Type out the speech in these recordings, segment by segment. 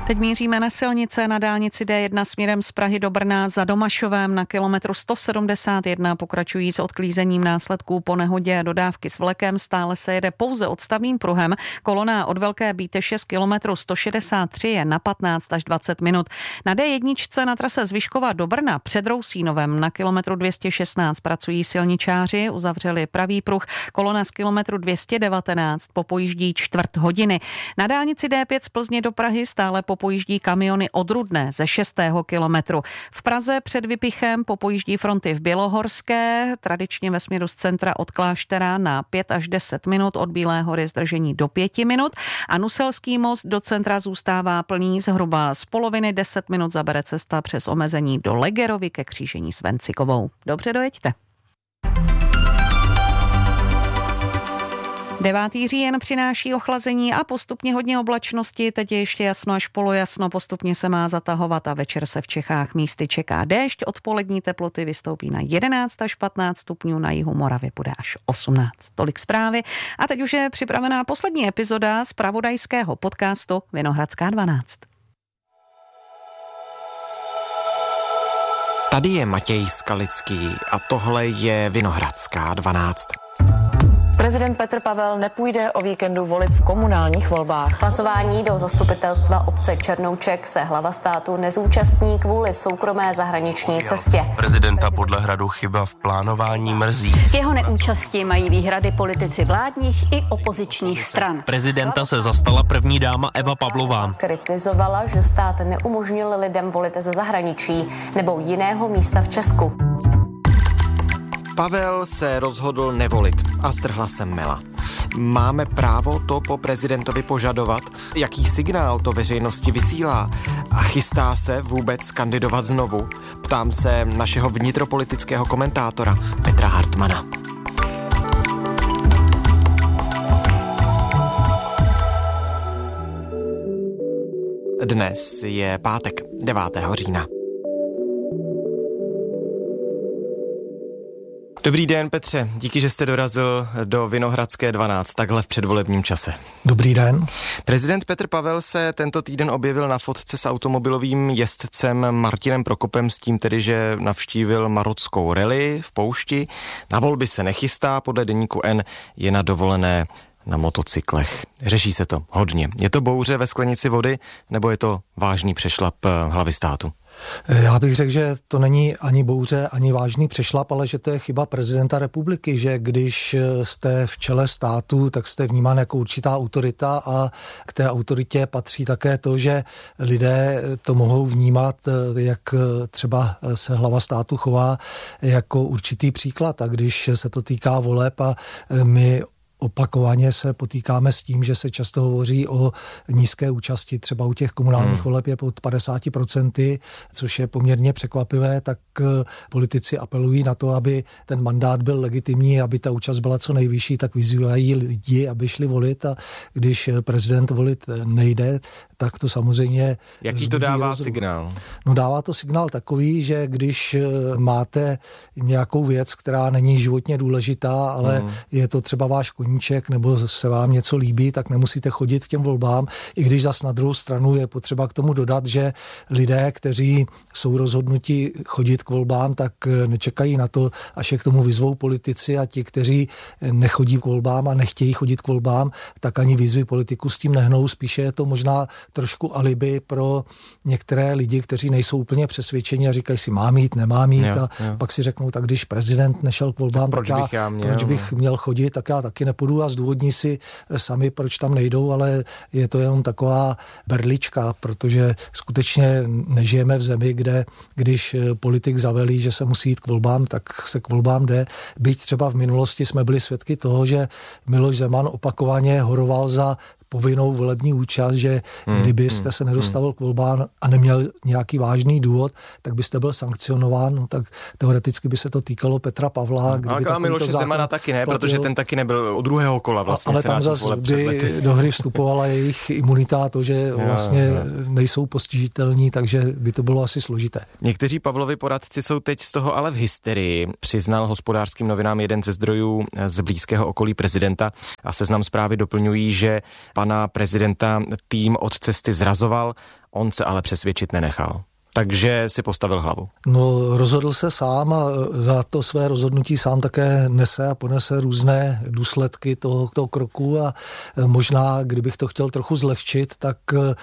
Teď míříme na silnice. Na dálnici D1 směrem z Prahy do Brna za Domašovem na kilometru 171 pokračují s odklízením následků po nehodě. Dodávky s vlekem stále se jede pouze odstavným pruhem. Kolona od Velké Bíteše z kilometru 163 je na 15 až 20 minut. Na D1 na trase z Vyškova do Brna před Rousínovem na kilometru 216 pracují silničáři, uzavřeli pravý pruh. Kolona z kilometru 219 popojíždí čtvrt hodiny. Na dálnici D5 z Plzně do Prahy stále popojíždí kamiony od Rudné ze 6. kilometru. V Praze před Vypichem popojíždí fronty v Bělohorské, tradičně ve směru z centra od Kláštera na 5 až 10 minut, od Bílé hory zdržení do 5 minut a Nuselský most do centra zůstává plný, zhruba z poloviny 10 minut zabere cesta přes omezení do Legerovy ke křížení s Vencikovou. Dobře, dojeďte. 9. říjen přináší ochlazení a postupně hodně oblačnosti, teď je ještě jasno až polojasno, postupně se má zatahovat a večer se v Čechách místy čeká déšť, odpolední teploty vystoupí na 11 až 15 stupňů, na jihu Moravy bude až 18. Tolik zprávy a teď už je připravená poslední epizoda zpravodajského podcastu Vinohradská 12. Tady je Matěj Skalický a tohle je Vinohradská 12. Prezident Petr Pavel nepůjde o víkendu volit v komunálních volbách. Hlasování do zastupitelstva obce Černouček se hlava státu nezúčastní kvůli soukromé zahraniční cestě. Prezidenta podle Hradu chyba v plánování mrzí. K jeho neúčasti mají výhrady politici vládních i opozičních stran. Prezidenta se zastala první dáma Eva Pavlová. Kritizovala, že stát neumožnil lidem volit ze zahraničí nebo jiného místa v Česku. Pavel se rozhodl nevolit a strhla se mela. Máme právo to po prezidentovi požadovat? Jaký signál to veřejnosti vysílá? A chystá se vůbec kandidovat znovu? Ptám se našeho vnitropolitického komentátora Petra Hartmana. Dnes je pátek, 9. října. Dobrý den, Petře, díky, že jste dorazil do Vinohradské 12 takhle v předvolebním čase. Dobrý den. Prezident Petr Pavel se tento týden objevil na fotce s automobilovým jezdcem Martinem Prokopem s tím tedy, že navštívil marotskou rally v poušti. Na volby se nechystá, podle deníku N je na dovolené na motocyklech. Řeší se to hodně. Je to bouře ve sklenici vody, nebo je to vážný přešlap hlavy státu? Já bych řekl, že to není ani bouře, ani vážný přešlap, ale že to je chyba prezidenta republiky, že když jste v čele státu, tak jste vnímán jako určitá autorita a k té autoritě patří také to, že lidé to mohou vnímat, jak třeba se hlava státu chová jako určitý příklad. A když se to týká voleb a my opakovaně se potýkáme s tím, že se často hovoří o nízké účasti, třeba u těch komunálních voleb je pod 50%, což je poměrně překvapivé, tak politici apelují na to, aby ten mandát byl legitimní, aby ta účast byla co nejvyšší, tak vyzývají lidi, aby šli volit a když prezident volit nejde, tak to samozřejmě... Jaký to dává signál? No dává to signál takový, že když máte nějakou věc, která není životně důležitá, ale je to třeba váš koníček, nebo se vám něco líbí, tak nemusíte chodit k těm volbám, i když zas na druhou stranu je potřeba k tomu dodat, že lidé, kteří jsou rozhodnuti chodit k volbám, tak nečekají na to, až je k tomu vyzvou politici a ti, kteří nechodí k volbám a nechtějí chodit k volbám, tak ani výzvy politiku s tím nehnou, spíše je to možná trošku alibi pro některé lidi, kteří nejsou úplně přesvědčeni a říkají si, mám jít, nemám jít a pak si řeknou, tak když prezident nešel k volbám, tak proč bych měl chodit, tak já taky nepůjdu a zdůvodní si sami, proč tam nejdou, ale je to jenom taková berlička, protože skutečně nežijeme v zemi, kde když politik zavelí, že se musí jít k volbám, tak se k volbám jde. Byť třeba v minulosti jsme byli svědky toho, že Miloš Zeman opakovaně horoval za povinnou volební účast, že kdybyste se nedostavil k volbám a neměl nějaký vážný důvod, tak byste byl sankcionován, tak teoreticky by se to týkalo Petra Pavla. A Miloše Zemana taky ne, protože ten taky nebyl druhého kola vlastně. Ale tam zase by do hry vstupovala jejich imunita, to, že vlastně nejsou postižitelní, takže by to bylo asi složité. Někteří Pavlovi poradci jsou teď z toho ale v hysterii, přiznal Hospodářským novinám jeden ze zdrojů z blízkého okolí prezidenta a Seznam Zprávy doplňují, že pana prezidenta tým od cesty zrazoval, on se ale přesvědčit nenechal. Takže si postavil hlavu. No, rozhodl se sám a za to své rozhodnutí sám také nese a ponese různé důsledky toho kroku a možná, kdybych to chtěl trochu zlehčit, tak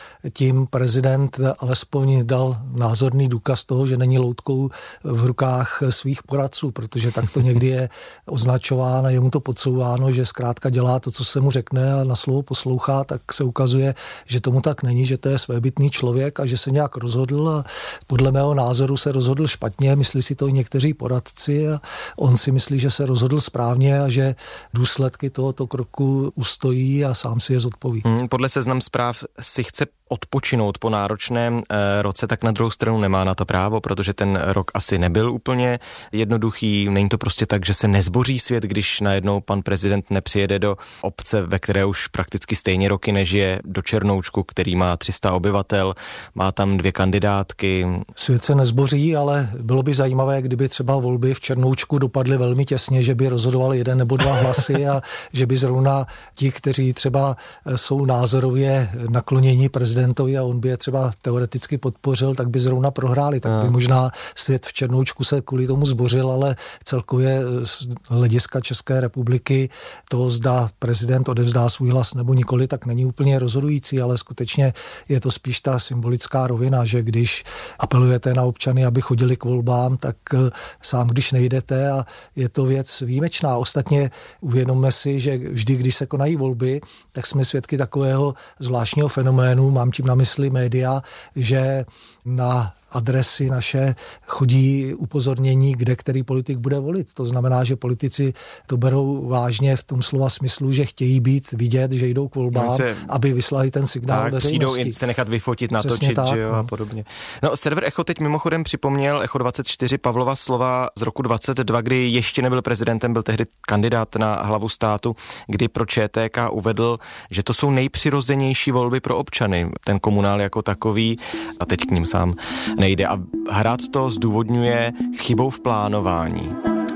tím prezident alespoň dal názorný důkaz toho, že není loutkou v rukách svých poradců, protože tak to někdy je označováno, je mu to podsouváno, že zkrátka dělá to, co se mu řekne a na slovo poslouchá, tak se ukazuje, že tomu tak není, že to je svébytný člověk a že se nějak rozhodl a podle mého názoru se rozhodl špatně, myslí si to i někteří poradci a on si myslí, že se rozhodl správně a že důsledky tohoto kroku ustojí a sám si je zodpoví. Podle Seznam Zpráv si chce odpočinout po náročném roce, tak na druhou stranu nemá na to právo, protože ten rok asi nebyl úplně jednoduchý. Není to prostě tak, že se nezboří svět, když najednou pan prezident nepřijede do obce, ve které už prakticky stejně roky nežije, do Černoučku, který má 300 obyvatel, má tam 2 kandidátky. Svět se nezboří, ale bylo by zajímavé, kdyby třeba volby v Černoučku dopadly velmi těsně, že by rozhodoval 1 nebo 2 hlasy a že by zrovna ti, kteří třeba jsou názorově nakloněni prezidentovi a on by je třeba teoreticky podpořil, tak by zrovna prohráli. Tak by možná svět v Černoučku se kvůli tomu zbořil, ale celkově z hlediska České republiky to, zda prezident odevzdá svůj hlas nebo nikoli, tak není úplně rozhodující, ale skutečně je to spíš ta symbolická rovina, že když apelujete na občany, aby chodili k volbám, tak sám když nejdete a je to věc výjimečná. Ostatně uvědomme si, že vždy, když se konají volby, tak jsme svědky takového zvláštního fenoménu, mám tím na mysli média, že na adresy naše chodí upozornění, kde který politik bude volit. To znamená, že politici to berou vážně v tom slova smyslu, že chtějí být vidět, že jdou k volbám, aby vyslali ten signál veřejnosti. Přijdou se nechat vyfotit, natočit, že jo, a podobně. No, server Echo teď mimochodem připomněl, Echo24, Pavlova slova z roku 22, kdy ještě nebyl prezidentem, byl tehdy kandidát na hlavu státu, kdy pro ČTK uvedl, že to jsou nejpřirozenější volby pro občany. Ten komunál jako takový, a teď k ním sám nejde. A Hrad to zdůvodňuje chybou v plánování.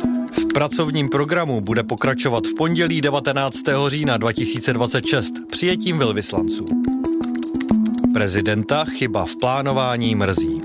V pracovním programu bude pokračovat v pondělí 19. října 2026 přijetím velvyslanců. Prezidenta chyba v plánování mrzí.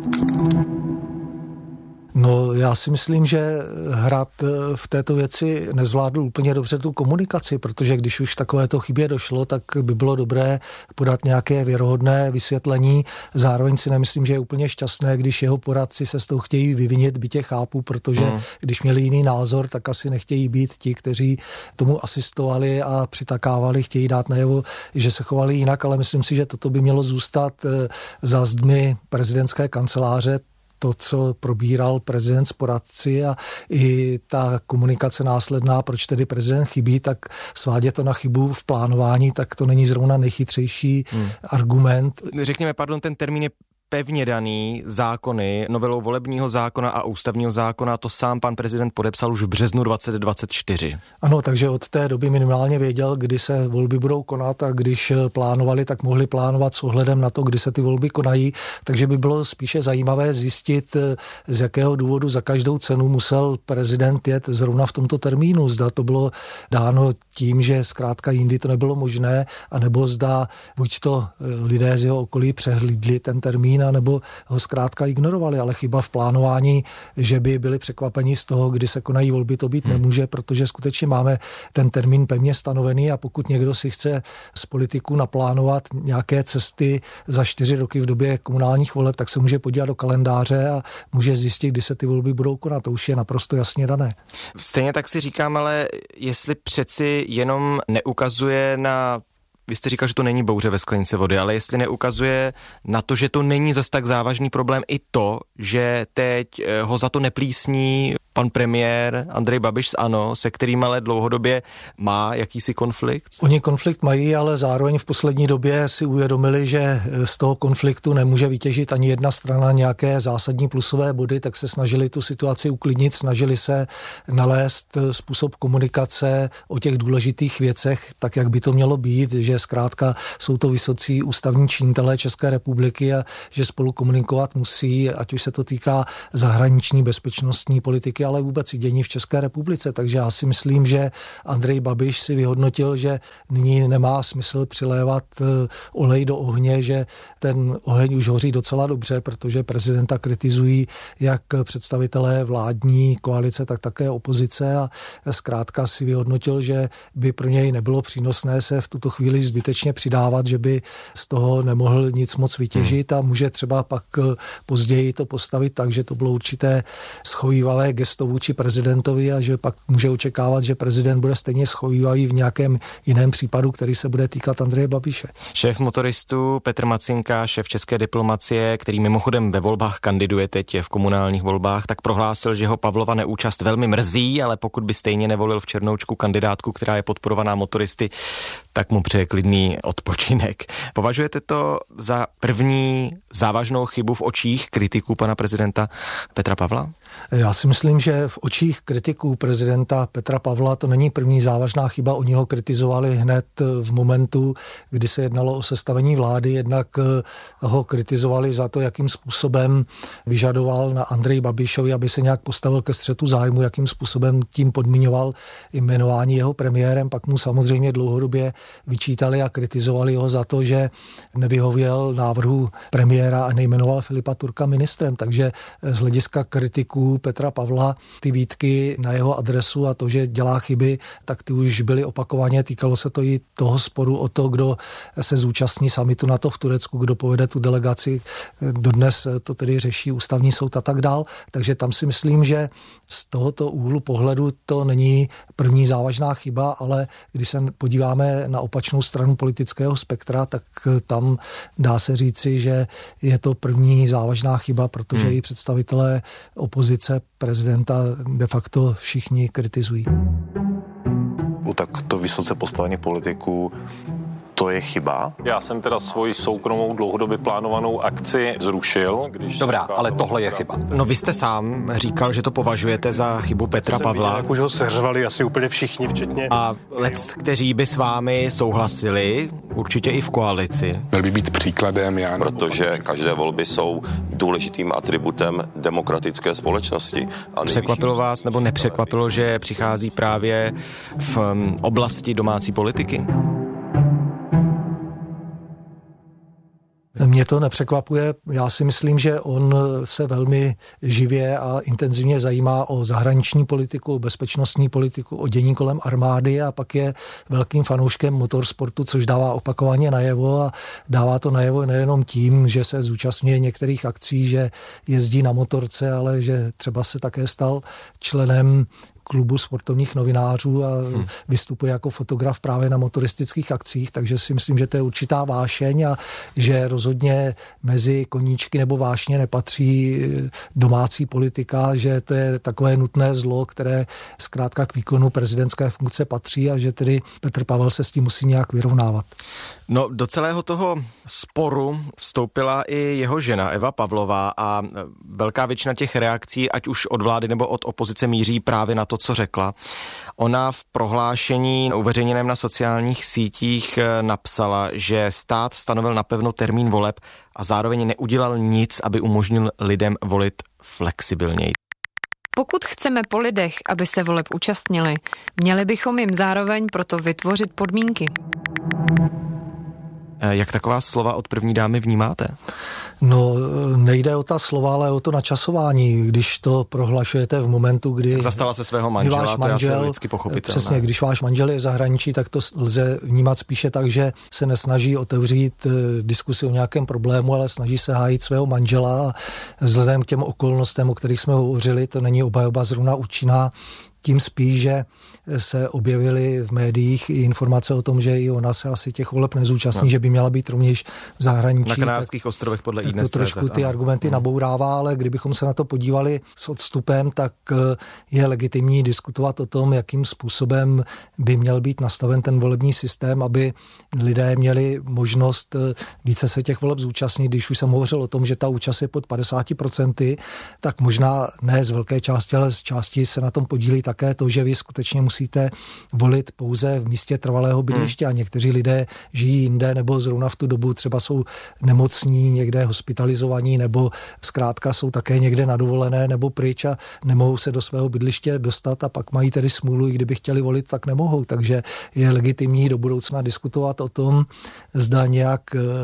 No, já si myslím, že Hrad v této věci nezvládl úplně dobře tu komunikaci, protože když už takovéto chybě došlo, tak by bylo dobré podat nějaké věrohodné vysvětlení. Zároveň si nemyslím, že je úplně šťastné, když jeho poradci se z toho chtějí vyvinit, bytě chápu, protože když měli jiný názor, tak asi nechtějí být ti, kteří tomu asistovali a přitakávali, chtějí dát najevo, že se chovali jinak, ale myslím si, že toto by mělo zůstat za zdmi prezidentské kanceláře. To, co probíral prezident s poradci a i ta komunikace následná, proč tedy prezident chybí, tak svádět to na chybu v plánování, tak to není zrovna nejchytřejší argument. Řekněme, ten termín je pevně daný, zákony, novelou volebního zákona a ústavního zákona, to sám pan prezident podepsal už v březnu 2024. Ano, takže od té doby minimálně věděl, kdy se volby budou konat a když plánovali, tak mohli plánovat s ohledem na to, kdy se ty volby konají, takže by bylo spíše zajímavé zjistit, z jakého důvodu za každou cenu musel prezident jet zrovna v tomto termínu. Zda to bylo dáno tím, že zkrátka jindy to nebylo možné, anebo zda buď to lidé z jeho okolí přehlídli ten termín, nebo ho zkrátka ignorovali, ale chyba v plánování, že by byli překvapeni z toho, kdy se konají volby, to být nemůže, protože skutečně máme ten termín pevně stanovený a pokud někdo si chce z politiků naplánovat nějaké cesty za 4 roky v době komunálních voleb, tak se může podívat do kalendáře a může zjistit, kdy se ty volby budou konat. To už je naprosto jasně dané. Stejně tak si říkám, ale jestli přeci jenom neukazuje na... Vy jste říkal, že to není bouře ve sklenici vody, ale jestli neukazuje na to, že to není zas tak závažný problém i to, že teď ho za to neplísní pan premiér Andrej Babiš z ANO, se kterým ale dlouhodobě má jakýsi konflikt? Oni konflikt mají, ale zároveň v poslední době si uvědomili, že z toho konfliktu nemůže vytěžit ani jedna strana nějaké zásadní plusové body, tak se snažili tu situaci uklidnit, snažili se nalézt způsob komunikace o těch důležitých věcech, tak jak by to mělo být, že zkrátka jsou to vysocí ústavní činitelé České republiky a že spolu komunikovat musí, ať už se to týká zahraniční bezpečnostní politiky, ale vůbec i dění v České republice. Takže já si myslím, že Andrej Babiš si vyhodnotil, že nyní nemá smysl přilévat olej do ohně, že ten oheň už hoří docela dobře, protože prezidenta kritizují jak představitelé vládní koalice, tak také opozice a zkrátka si vyhodnotil, že by pro něj nebylo přínosné se v tuto chvíli zbytečně přidávat, že by z toho nemohl nic moc vytěžit a může třeba pak později to postavit tak, že to bylo určité schovývavé gesto vůči prezidentovi a že pak může očekávat, že prezident bude stejně schovývavý v nějakém jiném případu, který se bude týkat Andreje Babiše. Šéf motoristů Petr Macinka, šéf české diplomacie, který mimochodem ve volbách kandiduje teď v komunálních volbách, tak prohlásil, že ho Pavlova neúčast velmi mrzí, ale pokud by stejně nevolil v Černoučku kandidátku, která je podporovaná motoristy, tak mu přeje klidný odpočinek. Považujete to za první závažnou chybu v očích kritiků pana prezidenta Petra Pavla? Já si myslím, že v očích kritiků prezidenta Petra Pavla to není první závažná chyba. Oni ho kritizovali hned v momentu, kdy se jednalo o sestavení vlády, jednak ho kritizovali za to, jakým způsobem vyžadoval na Andreji Babišovi, aby se nějak postavil ke střetu zájmu, jakým způsobem tím podmiňoval jmenování jeho premiérem. Pak mu samozřejmě dlouhodobě vyčítali a kritizovali ho za to, že nevyhověl návrhu premiéra a nejmenoval Filipa Turka ministrem. Takže z hlediska kritiků Petra Pavla ty výtky na jeho adresu a to, že dělá chyby, tak ty už byly opakovaně. Týkalo se to i toho sporu o to, kdo se zúčastní summitu NATO v Turecku, kdo povede tu delegaci. Dodnes to tedy řeší ústavní soud a tak dál. Takže tam si myslím, že z tohoto úhlu pohledu to není první závažná chyba, ale když se podíváme na opačnou stranu politického spektra, tak tam dá se říci, že je to první závažná chyba, protože i představitelé opozice prezidenta de facto všichni kritizují. U takto vysoce postavených politiků to je chyba? Já jsem teda svoji soukromou dlouhodobě plánovanou akci zrušil. Dobrá, ale tohle je chyba. No vy jste sám říkal, že to považujete za chybu Petra Pavla. Jak už ho seřvali asi úplně všichni, včetně... A kteří by s vámi souhlasili, určitě i v koalici. Měl by být příkladem, protože každé volby jsou důležitým atributem demokratické společnosti. Překvapilo vás nebo nepřekvapilo, že přichází právě v oblasti domácí politiky? Mě to nepřekvapuje. Já si myslím, že on se velmi živě a intenzivně zajímá o zahraniční politiku, o bezpečnostní politiku, o dění kolem armády a pak je velkým fanouškem motorsportu, což dává opakovaně najevo a dává to najevo nejenom tím, že se zúčastňuje některých akcí, že jezdí na motorce, ale že třeba se také stal členem klubu sportovních novinářů a vystupuje jako fotograf právě na motoristických akcích, takže si myslím, že to je určitá vášeň a že rozhodně mezi koníčky nebo vášně nepatří domácí politika, že to je takové nutné zlo, které zkrátka k výkonu prezidentské funkce patří a že tedy Petr Pavel se s tím musí nějak vyrovnávat. No, do celého toho sporu vstoupila i jeho žena Eva Pavlová a velká většina těch reakcí, ať už od vlády nebo od opozice, míří právě na to, co řekla. Ona v prohlášení uveřejněném na sociálních sítích napsala, že stát stanovil napevno termín voleb a zároveň neudělal nic, aby umožnil lidem volit flexibilněji. Pokud chceme po lidech, aby se voleb účastnili, měli bychom jim zároveň proto vytvořit podmínky. Jak taková slova od první dámy vnímáte? No, nejde o ta slova, ale o to načasování. Když to prohlašujete v momentu, kdy... Zastala se svého manžela, to je asi lidsky pochopitelné. Přesně, když váš manžel je v zahraničí, tak to lze vnímat spíše tak, že se nesnaží otevřít diskusi o nějakém problému, ale snaží se hájit svého manžela a vzhledem k těm okolnostem, o kterých jsme hovořili, to není obhajoba zrovna účinná. tím spíš, že se objevily v médiích i informace o tom, že i ona se asi těch voleb nezúčastní, že by měla být rovněž v zahraničí. Na Kanárských ostrovech podle iDNES. To trošku ty argumenty nabourává, ale kdybychom se na to podívali s odstupem, tak je legitimní diskutovat o tom, jakým způsobem by měl být nastaven ten volební systém, aby lidé měli možnost více se těch voleb zúčastnit. Když už jsem hovořil o tom, že ta účast je pod 50%, tak možná ne z velké části, ale z části se na tom podílí také to, že vy skutečně musíte volit pouze v místě trvalého bydliště a někteří lidé žijí jinde nebo zrovna v tu dobu třeba jsou nemocní, někde hospitalizovaní nebo zkrátka jsou také někde na dovolené nebo pryč a nemohou se do svého bydliště dostat a pak mají tedy smůlu, i kdyby chtěli volit, tak nemohou. Takže je legitimní do budoucna diskutovat o tom, zda nějak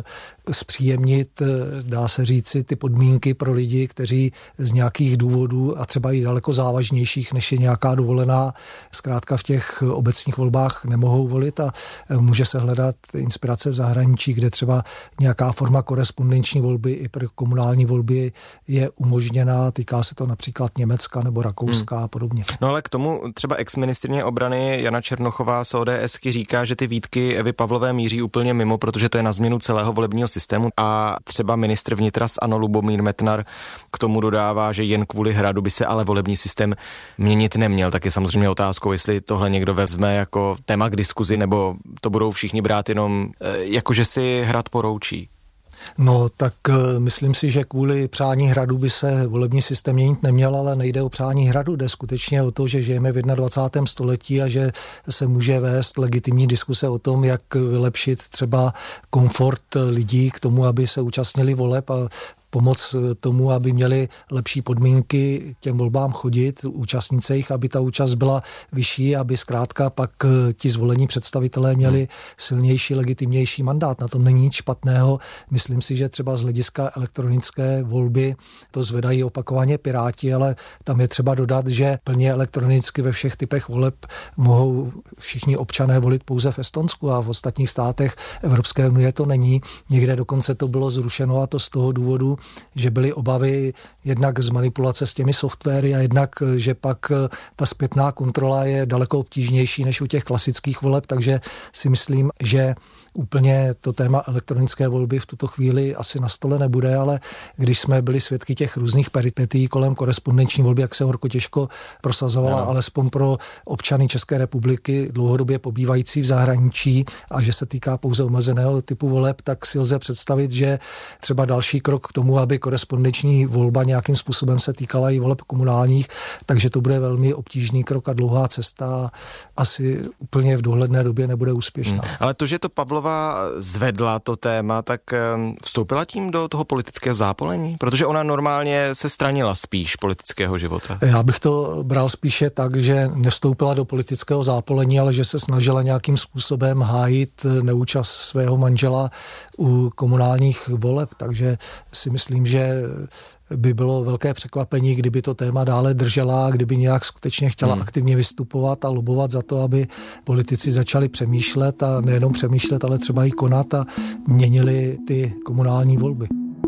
zpříjemnit, dá se říci, ty podmínky pro lidi, kteří z nějakých důvodů a třeba i daleko závažnějších, než je nějaká dovolená, zkrátka v těch obecních volbách nemohou volit a může se hledat inspirace v zahraničí, kde třeba nějaká forma korespondenční volby i pro komunální volby je umožněná. Týká se to například Německa nebo Rakouska a podobně. No ale k tomu třeba exministryně obrany Jana Černochová z ODSky říká, že ty výtky Evy Pavlové míří úplně mimo, protože to je na změnu celého volebního systému a třeba ministr vnitra z ANO Lubomír Metnar k tomu dodává, že jen kvůli Hradu by se ale volební systém měnit neměl. Tak je samozřejmě otázkou, jestli tohle někdo vezme jako téma k diskuzi, nebo to budou všichni brát jenom jako, že si Hrad poroučí. No, tak myslím si, že kvůli přání Hradu by se volební systém měnit neměl, ale nejde o přání Hradu, jde skutečně o to, že žijeme v 21. století a že se může vést legitimní diskuse o tom, jak vylepšit třeba komfort lidí k tomu, aby se účastnili voleb a pomoc tomu, aby měli lepší podmínky těm volbám chodit, účastnit jich, aby ta účast byla vyšší, aby zkrátka pak ti zvolení představitelé měli silnější, legitimnější mandát. Na tom není nic špatného. Myslím si, že třeba z hlediska elektronické volby to zvedají opakovaně Piráti, ale tam je třeba dodat, že plně elektronicky ve všech typech voleb mohou všichni občané volit pouze v Estonsku a v ostatních státech Evropské unie to není. Někde dokonce to bylo zrušeno a to z toho důvodu, že byly obavy jednak z manipulace s těmi softwary a jednak, že pak ta zpětná kontrola je daleko obtížnější než u těch klasických voleb, takže si myslím, že úplně to téma elektronické volby v tuto chvíli asi na stole nebude, ale když jsme byli svědky těch různých peripetí kolem korespondenční volby, jak se horko těžko prosazovala, alespoň pro občany České republiky dlouhodobě pobývající v zahraničí a že se týká pouze omezeného typu voleb, tak si lze představit, že třeba další krok k tomu, aby korespondenční volba nějakým způsobem se týkala i voleb komunálních, takže to bude velmi obtížný krok a dlouhá cesta asi úplně v dohledné době nebude úspěšná. Ale to, že to Pavlova zvedla to téma, tak vstoupila tím do toho politického zápolení? Protože ona normálně se stranila spíš politického života. Já bych to bral spíše tak, že nevstoupila do politického zápolení, ale že se snažila nějakým způsobem hájit neúčast svého manžela u komunálních voleb, takže si myslím, že by bylo velké překvapení, kdyby to téma dále držela, kdyby nějak skutečně chtěla aktivně vystupovat a lobovat za to, aby politici začali přemýšlet a nejenom přemýšlet, ale třeba i konat a měnili ty komunální volby.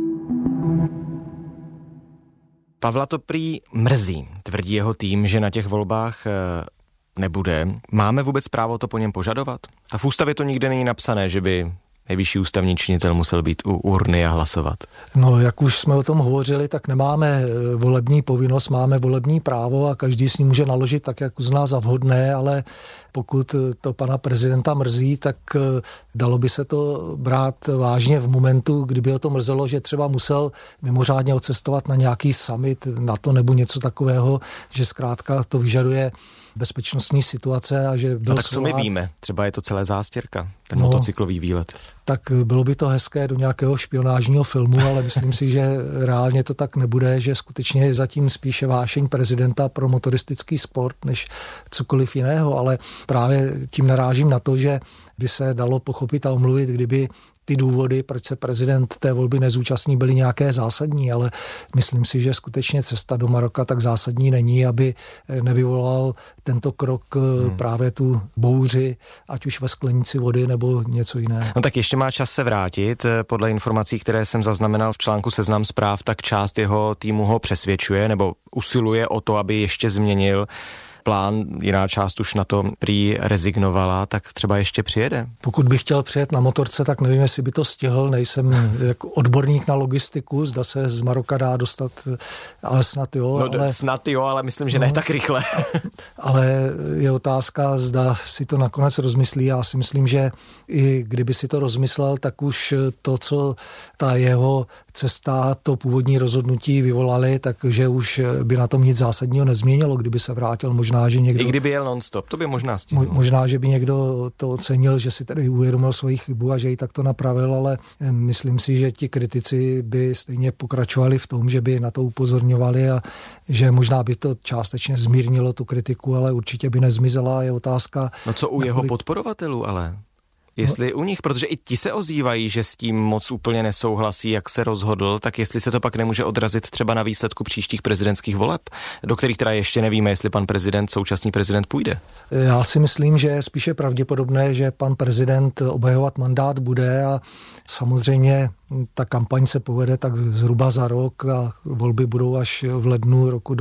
Pavla to prý mrzí, tvrdí jeho tým, že na těch volbách nebude. Máme vůbec právo to po něm požadovat? A v ústavě to nikde není napsané, že by nejvyšší ústavní činitel musel být u urny a hlasovat. No, jak už jsme o tom hovořili, tak nemáme volební povinnost, máme volební právo a každý s ním může naložit tak, jak uzná za vhodné, ale pokud to pana prezidenta mrzí, tak dalo by se to brát vážně v momentu, kdyby ho to mrzelo, že třeba musel mimořádně odcestovat na nějaký summit NATO nebo něco takového, že zkrátka to vyžaduje bezpečnostní situace a že byl tak co my víme? Třeba je to celé zástěrka, ten motocyklový výlet. Tak bylo by to hezké do nějakého špionážního filmu, ale myslím si, že reálně to tak nebude, že skutečně je zatím spíše vášeň prezidenta pro motoristický sport, než cokoliv jiného, ale právě tím narážím na to, že by se dalo pochopit a omluvit, kdyby ty důvody, proč se prezident té volby nezúčastní, byly nějaké zásadní, ale myslím si, že skutečně cesta do Maroka tak zásadní není, aby nevyvolal tento krok právě tu bouři, ať už ve sklenici vody nebo něco jiného. No tak ještě má čas se vrátit. Podle informací, které jsem zaznamenal v článku Seznam zpráv, tak část jeho týmu ho přesvědčuje nebo usiluje o to, aby ještě změnil plán, jiná část už na to prý rezignovala, tak třeba ještě přijede. Pokud bych chtěl přijet na motorce, tak nevím, jestli by to stihl, nejsem jako odborník na logistiku, zda se z Maroka dá dostat, ale snad jo. Snad jo, ale myslím, že ne tak rychle. Ale je otázka, zda si to nakonec rozmyslí. Já si myslím, že i kdyby si to rozmyslel, tak už to, co ta jeho cesta, to původní rozhodnutí vyvolali, takže už by na tom nic zásadního nezměnilo, kdyby se vrátil. Možná, že někdo... I kdyby jel non-stop, to by možná stihl. Možná, že by někdo to ocenil, že si tady uvědomil svoji chybu a že ji takto napravil, ale myslím si, že ti kritici by stejně pokračovali v tom, že by na to upozorňovali a že možná by to částečně zmírnilo tu kritiku, ale určitě by nezmizela. Je otázka... No co u jeho podporovatelů ale? Jestli u nich, protože i ti se ozývají, že s tím moc úplně nesouhlasí, jak se rozhodl, tak jestli se to pak nemůže odrazit třeba na výsledku příštích prezidentských voleb, do kterých teda ještě nevíme, jestli pan současný prezident půjde. Já si myslím, že je spíše pravděpodobné, že pan prezident obhajovat mandát bude a samozřejmě ta kampaň se povede tak zhruba za rok a volby budou až v lednu roku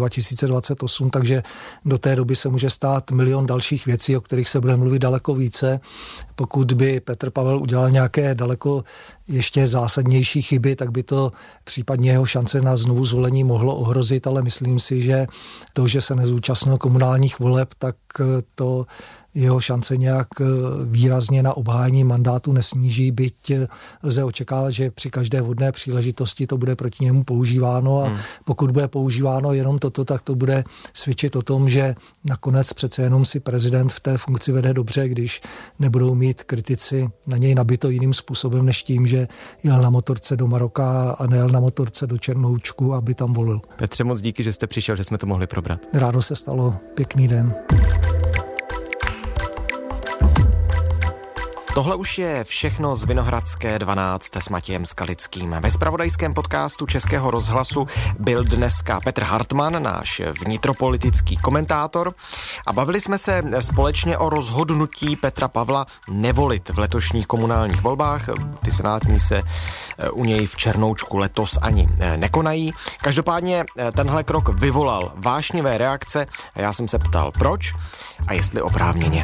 2028, takže do té doby se může stát milion dalších věcí, o kterých se bude mluvit daleko více. Pokud by Petr Pavel udělal nějaké daleko ještě zásadnější chyby, tak by to případně jeho šance na znovu zvolení mohlo ohrozit, ale myslím si, že to, že se nezúčastnil komunálních voleb, tak to jeho šance nějak výrazně na obhájení mandátu nesníží, byť lze očekávat, že při každé vhodné příležitosti to bude proti němu používáno a pokud bude používáno jenom toto, tak to bude svědčit o tom, že nakonec přece jenom si prezident v té funkci vede dobře, když nebudou mít kritici na něj nabito jiným způsobem, než tím, že jel na motorce do Maroka a nejel na motorce do Černoučku, aby tam volil. Petře, moc díky, že jste přišel, že jsme to mohli probrat. Rádo se stalo, pěkný den. Tohle už je všechno z Vinohradské 12 s Matějem Skalickým. Ve zpravodajském podcastu Českého rozhlasu byl dneska Petr Hartmann, náš vnitropolitický komentátor, a bavili jsme se společně o rozhodnutí Petra Pavla nevolit v letošních komunálních volbách. Ty senátní se u něj v Černoučku letos ani nekonají. Každopádně tenhle krok vyvolal vášnivé reakce a já jsem se ptal, proč a jestli oprávněně.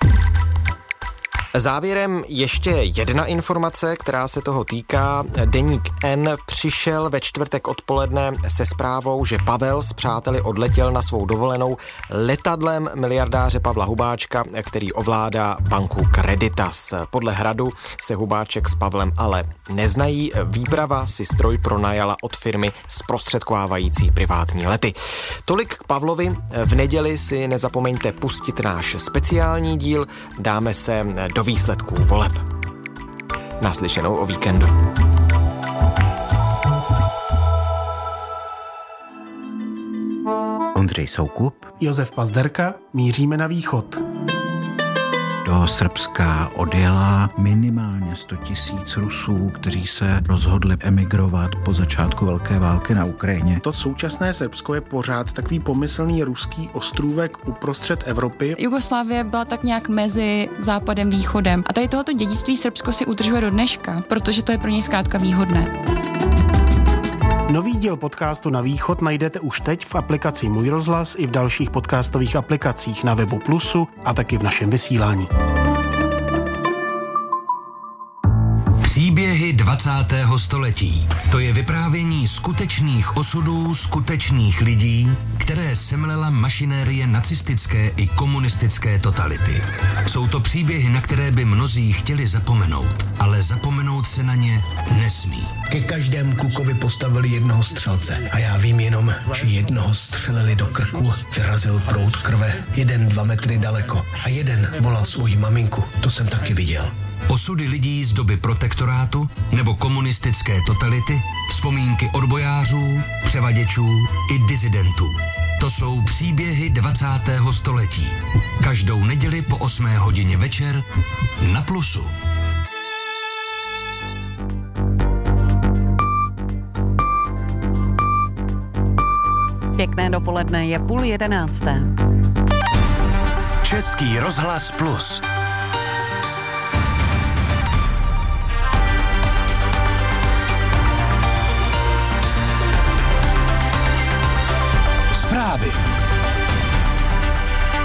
Závěrem ještě jedna informace, která se toho týká. Deník N přišel ve čtvrtek odpoledne se zprávou, že Pavel s přáteli odletěl na svou dovolenou letadlem miliardáře Pavla Hubáčka, který ovládá banku Creditas. Podle Hradu se Hubáček s Pavlem ale neznají. Výprava si stroj pronajala od firmy zprostředkovávající privátní lety. Tolik k Pavlovi. V neděli si nezapomeňte pustit náš speciální díl. Dáme se do výsledků voleb. Naslyšenou o víkendu. Ondřej Soukup, Josef Pazderka, míříme na východ. Do Srbska odjela minimálně 100 000 Rusů, kteří se rozhodli emigrovat po začátku velké války na Ukrajině. To současné Srbsko je pořád takový pomyslný ruský ostrůvek uprostřed Evropy. Jugoslávie byla tak nějak mezi západem a východem. A tady tohoto dědictví Srbsko si udržuje do dneška, protože to je pro něj zkrátka výhodné. Nový díl podcastu Na východ najdete už teď v aplikaci Můj rozhlas i v dalších podcastových aplikacích na webu Plusu a taky v našem vysílání. Příběhy 20. století. To je vyprávění skutečných osudů skutečných lidí, které semlela mašinérie nacistické i komunistické totality. Jsou to příběhy, na které by mnozí chtěli zapomenout, ale zapomenout se na ně nesmí. Ke každému klukovi postavili jednoho střelce a já vím jenom, že jednoho střelili do krku, vyrazil proud krve, 1-2 metry daleko a jeden volal svoji maminku, to jsem taky viděl. Osudy lidí z doby protektorátu nebo komunistické totality, vzpomínky odbojářů, převaděčů i disidentů. To jsou příběhy 20. století. Každou neděli po 8 hodině večer na Plusu. Pěkné dopoledne, je 10:30. Český rozhlas Plus. Zprávy.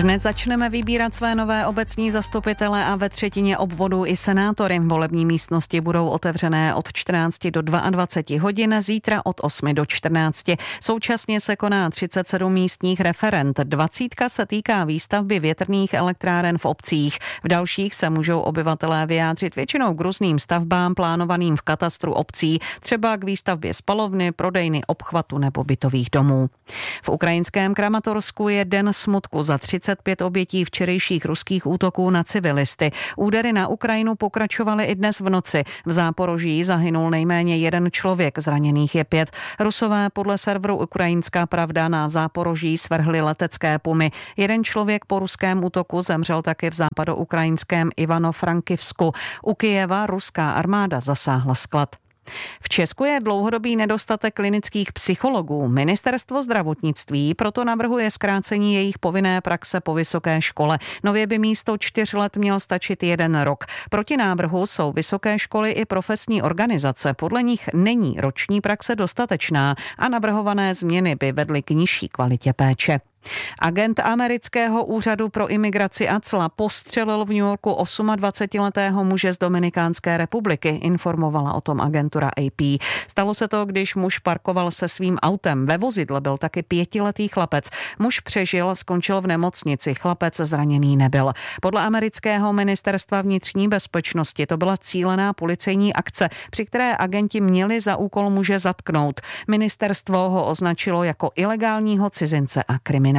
Dnes začneme vybírat své nové obecní zastupitele a ve třetině obvodů i senátory. Volební místnosti budou otevřené od 14 do 22 hodin, zítra od 8 do 14. Současně se koná 37 místních referend. 20 se týká výstavby větrných elektráren v obcích. V dalších se můžou obyvatelé vyjádřit většinou k různým stavbám plánovaným v katastru obcí, třeba k výstavbě spalovny, prodejny, obchvatu nebo bytových domů. V ukrajinském Kramatorsku je den smutku za 35 obětí včerejších ruských útoků na civilisty. Údery na Ukrajinu pokračovaly i dnes v noci. V Záporoží zahynul nejméně 1 člověk, zraněných je 5. Rusové podle serveru Ukrajinská pravda na Záporoží svrhli letecké pumy. 1 člověk po ruském útoku zemřel taky v západoukrajinském Ivano-Frankivsku. U Kyjeva ruská armáda zasáhla sklad. V Česku je dlouhodobý nedostatek klinických psychologů. Ministerstvo zdravotnictví proto navrhuje zkrácení jejich povinné praxe po vysoké škole. Nově by místo 4 let měl stačit 1 rok. Proti návrhu jsou vysoké školy i profesní organizace. Podle nich není roční praxe dostatečná a navrhované změny by vedly k nižší kvalitě péče. Agent amerického úřadu pro imigraci ACLA postřelil v New Yorku 28letého muže z Dominikánské republiky, informovala o tom agentura AP. Stalo se to, když muž parkoval se svým autem. Ve vozidle byl taky 5letý chlapec. Muž přežil a skončil v nemocnici. Chlapec zraněný nebyl. Podle amerického ministerstva vnitřní bezpečnosti to byla cílená policejní akce, při které agenti měli za úkol muže zatknout. Ministerstvo ho označilo jako ilegálního cizince a kriminálníka.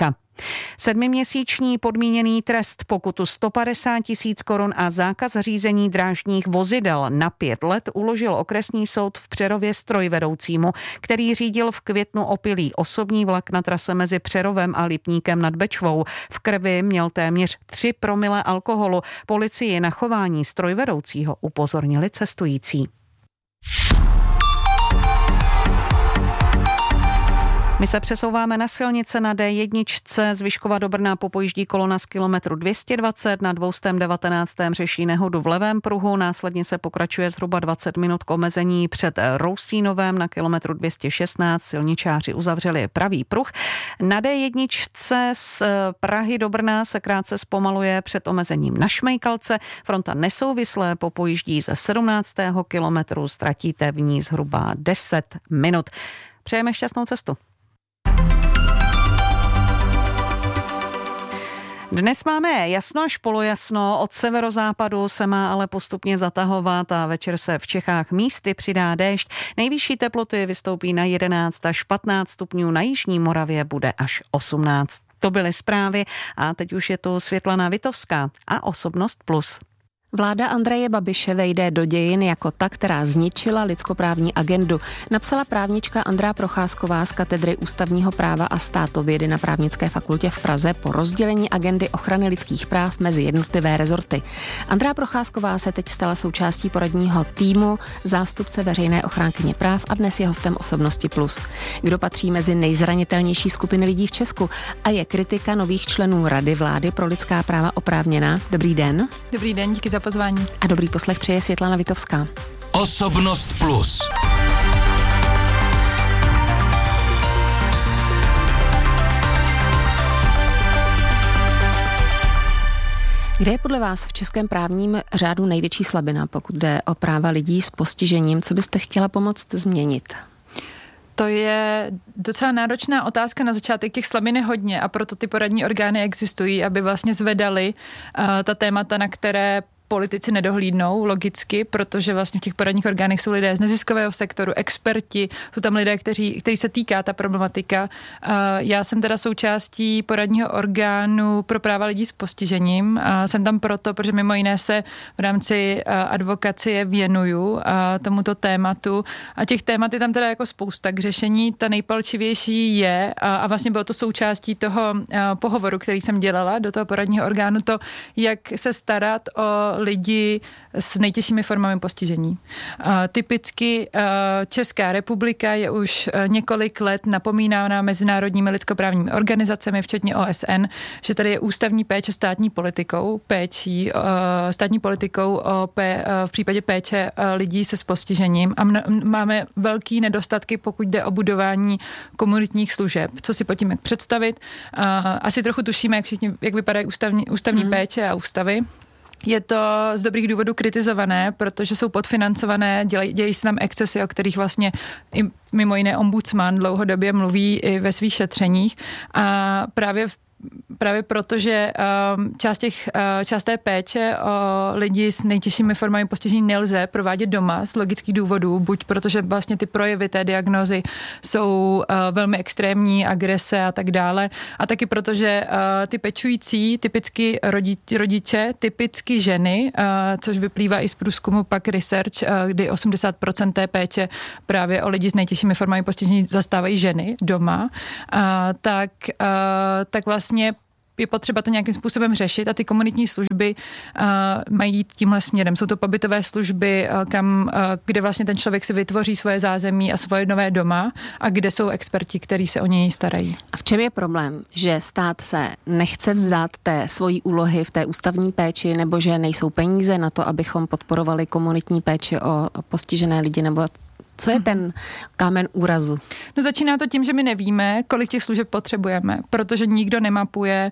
7měsíční podmíněný trest, pokutu 150 000 korun a zákaz řízení drážních vozidel na 5 let uložil okresní soud v Přerově strojvedoucímu, který řídil v květnu opilý osobní vlak na trase mezi Přerovem a Lipníkem nad Bečvou. V krvi měl téměř 3 promile alkoholu. Policii na chování strojvedoucího upozornili cestující. My se přesouváme na silnice na D1 z Vyškova do Brna popojíždí kolona z kilometru 220, na 219. řeší nehodu v levém pruhu, následně se pokračuje zhruba 20 minut k omezení před Rousínovem na kilometru 216, silničáři uzavřeli pravý pruh. Na D1 z Prahy do Brna se krátce zpomaluje před omezením na Šmejkalce, fronta nesouvislé popojíždí ze 17. kilometru, ztratíte v ní zhruba 10 minut. Přejeme šťastnou cestu. Dnes máme jasno až polojasno, od severozápadu se má ale postupně zatahovat a večer se v Čechách místy přidá déšť. Nejvyšší teploty vystoupí na 11 až 15 stupňů, na jižní Moravě bude až 18. To byly zprávy a teď už je tu Světlana Vitovská a Osobnost Plus. Vláda Andreje Babiše vejde do dějin jako ta, která zničila lidskoprávní agendu, napsala právnička Andrea Procházková z katedry ústavního práva a státovědy na Právnické fakultě v Praze po rozdělení agendy ochrany lidských práv mezi jednotlivé rezorty. Andrea Procházková se teď stala součástí poradního týmu zástupce veřejné ochránkyně práv a dnes je hostem Osobnosti Plus. Kdo patří mezi nejzranitelnější skupiny lidí v Česku a je kritika nových členů Rady vlády pro lidská práva oprávněná. Dobrý den. Dobrý den, díky za pozvání. A dobrý poslech přeje Světlana Vitovská. Osobnost Plus. Kde je podle vás v českém právním řádu největší slabina, pokud jde o práva lidí s postižením? Co byste chtěla pomoct změnit? To je docela náročná otázka na začátek, těch slabin je hodně a proto ty poradní orgány existují, aby vlastně zvedaly ta témata, na které politici nedohlídnou, logicky, protože vlastně v těch poradních orgánech jsou lidé z neziskového sektoru, experti, jsou tam lidé, který se týká ta problematika. Já jsem teda součástí poradního orgánu pro práva lidí s postižením. Jsem tam proto, protože mimo jiné se v rámci advokacie věnuju tomuto tématu a těch témat je tam teda jako spousta k řešení. Ta nejpalčivější je, a vlastně bylo to součástí toho pohovoru, který jsem dělala do toho poradního orgánu, to, jak se starat o lidi s nejtěžšími formami postižení. Typicky Česká republika je už několik let napomínána mezinárodními lidskoprávními organizacemi, včetně OSN, že tady je ústavní péče státní politikou v případě péče lidí se s postižením a máme velký nedostatky, pokud jde o budování komunitních služeb. Co si pod tím jak představit? Asi trochu tušíme, jak vypadají ústavní péče a ústavy. Je to z dobrých důvodů kritizované, protože jsou podfinancované, dějí se tam excesy, o kterých vlastně i mimo jiné ombudsman dlouhodobě mluví i ve svých šetřeních. A právě proto, že část té péče o lidi s nejtěžšími formami postižení nelze provádět doma z logických důvodů, buď protože vlastně ty projevy té diagnózy jsou velmi extrémní, agrese a tak dále, a taky protože ty pečující, typicky rodiče, typicky ženy, což vyplývá i z průzkumu PAC Research, kdy 80% té péče právě o lidi s nejtěžšími formami postižení zastávají ženy doma, tak vlastně je potřeba to nějakým způsobem řešit a ty komunitní služby mají jít tímhle směrem. Jsou to pobytové služby, kde vlastně ten člověk si vytvoří svoje zázemí a svoje nové doma a kde jsou experti, kteří se o něj starají. A v čem je problém? Že stát se nechce vzdát té svojí úlohy v té ústavní péči, nebo že nejsou peníze na to, abychom podporovali komunitní péči o postižené lidi, nebo co je ten kámen úrazu? No začíná to tím, že my nevíme, kolik těch služeb potřebujeme, protože nikdo nemapuje,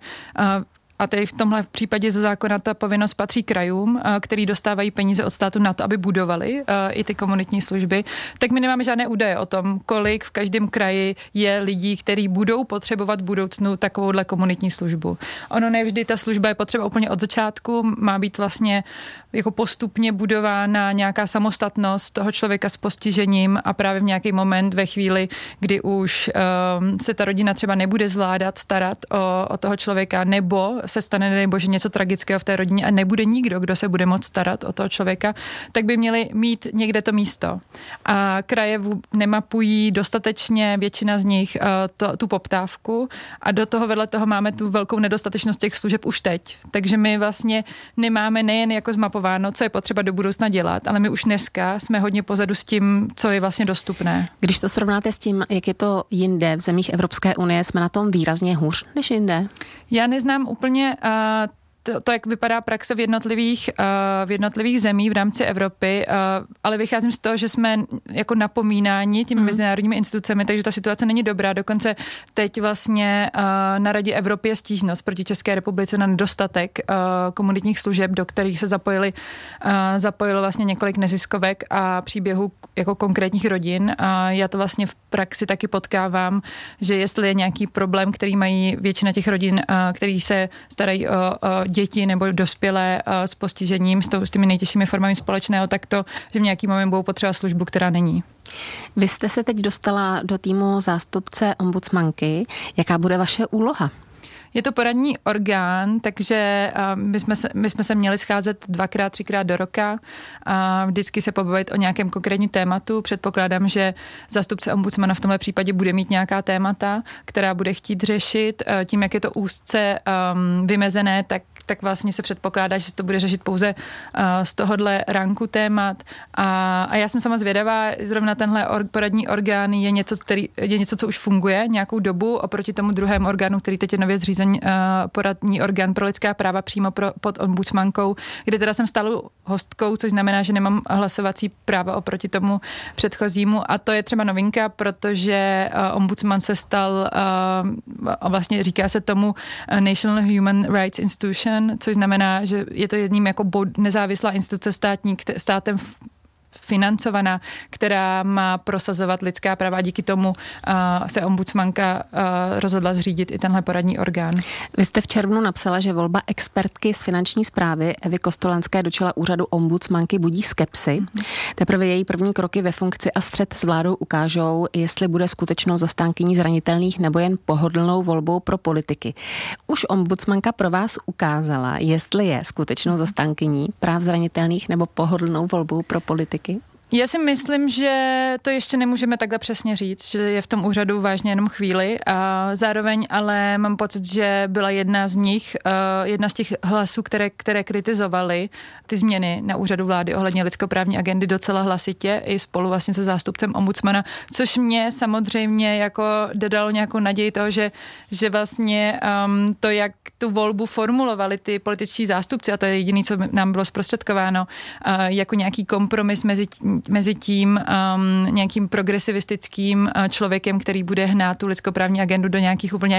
a tady v tomhle případě ze zákona ta povinnost patří krajům, který dostávají peníze od státu na to, aby budovali i ty komunitní služby, tak my nemáme žádné údaje o tom, kolik v každém kraji je lidí, kteří budou potřebovat v budoucnu takovouhle komunitní službu. Ono nevždy ta služba je potřeba úplně od začátku, má být vlastně jako postupně budována nějaká samostatnost toho člověka s postižením a právě v nějaký moment ve chvíli, kdy už se ta rodina třeba nebude zvládat starat o toho člověka, nebo se stane, nebo že něco tragického v té rodině a nebude nikdo, kdo se bude moct starat o toho člověka, tak by měli mít někde to místo. A kraje nemapují dostatečně, většina z nich, tu poptávku a do toho vedle toho máme tu velkou nedostatečnost těch služeb už teď. Takže my vlastně nemáme nejen jako zmapováno, co je potřeba do budoucna dělat, ale my už dneska jsme hodně pozadu s tím, co je vlastně dostupné. Když to srovnáte s tím, jak je to jinde v zemích Evropské unie, jsme na tom výrazně hůř než jinde? Já neznám úplně to, jak vypadá praxe v jednotlivých zemích v rámci Evropy, ale vycházím z toho, že jsme jako napomínáni těmi mezinárodními institucemi, takže ta situace není dobrá. Dokonce teď vlastně na Radě Evropy je stížnost proti České republice na nedostatek komunitních služeb, do kterých se zapojilo vlastně několik neziskovek a příběhů jako konkrétních rodin. A já to vlastně v praxi taky potkávám, že jestli je nějaký problém, který mají většina těch rodin, který se starají o děti nebo dospělé s postižením, s těmi nejtěžšími formami společného, tak to, že v nějaký moment budou potřeba službu, která není. Vy jste se teď dostala do týmu zástupce ombudsmanky. Jaká bude vaše úloha? Je to poradní orgán, takže my jsme se měli scházet 2x, 3x do roka a vždycky se pobavit o nějakém konkrétním tématu. Předpokládám, že zástupce ombudsmana v tomhle případě bude mít nějaká témata, která bude chtít řešit. Tím, jak je to úzce vymezené, tak vlastně se předpokládá, že se to bude řešit pouze z tohohle ranku témat. A já jsem sama zvědavá, zrovna tenhle poradní orgán je něco, co už funguje nějakou dobu oproti tomu druhému orgánu, který teď je nově zřízen, poradní orgán pro lidská práva přímo pod ombudsmankou, kde teda jsem stálou hostkou, což znamená, že nemám hlasovací práva oproti tomu předchozímu. A to je třeba novinka, protože ombudsman se stal, vlastně říká se tomu National Human Rights Institution, což znamená, že je to jedním jako nezávislá instituce státem financovaná, která má prosazovat lidská práva a díky tomu se ombudsmanka rozhodla zřídit i tenhle poradní orgán. Vy jste v červnu napsala, že volba expertky z finanční správy Evy Kostolanské do čela úřadu ombudsmanky budí skepsi. Teprve její první kroky ve funkci a střet s vládou ukážou, jestli bude skutečnou zastánkyní zranitelných nebo jen pohodlnou volbou pro politiky. Už ombudsmanka pro vás ukázala, jestli je skutečnou zastánkyní práv zranitelných nebo pohodlnou volbou pro politiky? Já si myslím, že to ještě nemůžeme takhle přesně říct, že je v tom úřadu vážně jenom chvíli a zároveň ale mám pocit, že byla jedna z těch hlasů, které kritizovaly ty změny na úřadu vlády ohledně lidskoprávní agendy docela hlasitě i spolu vlastně se zástupcem ombudsmana, což mě samozřejmě jako dodalo nějakou naději toho, že vlastně to, jak tu volbu formulovali ty političtí zástupci, a to je jediné, co nám bylo zprostředkováno, jako nějaký kompromis mezi tím nějakým progresivistickým člověkem, který bude hnát tu lidskoprávní agendu do nějakých úplně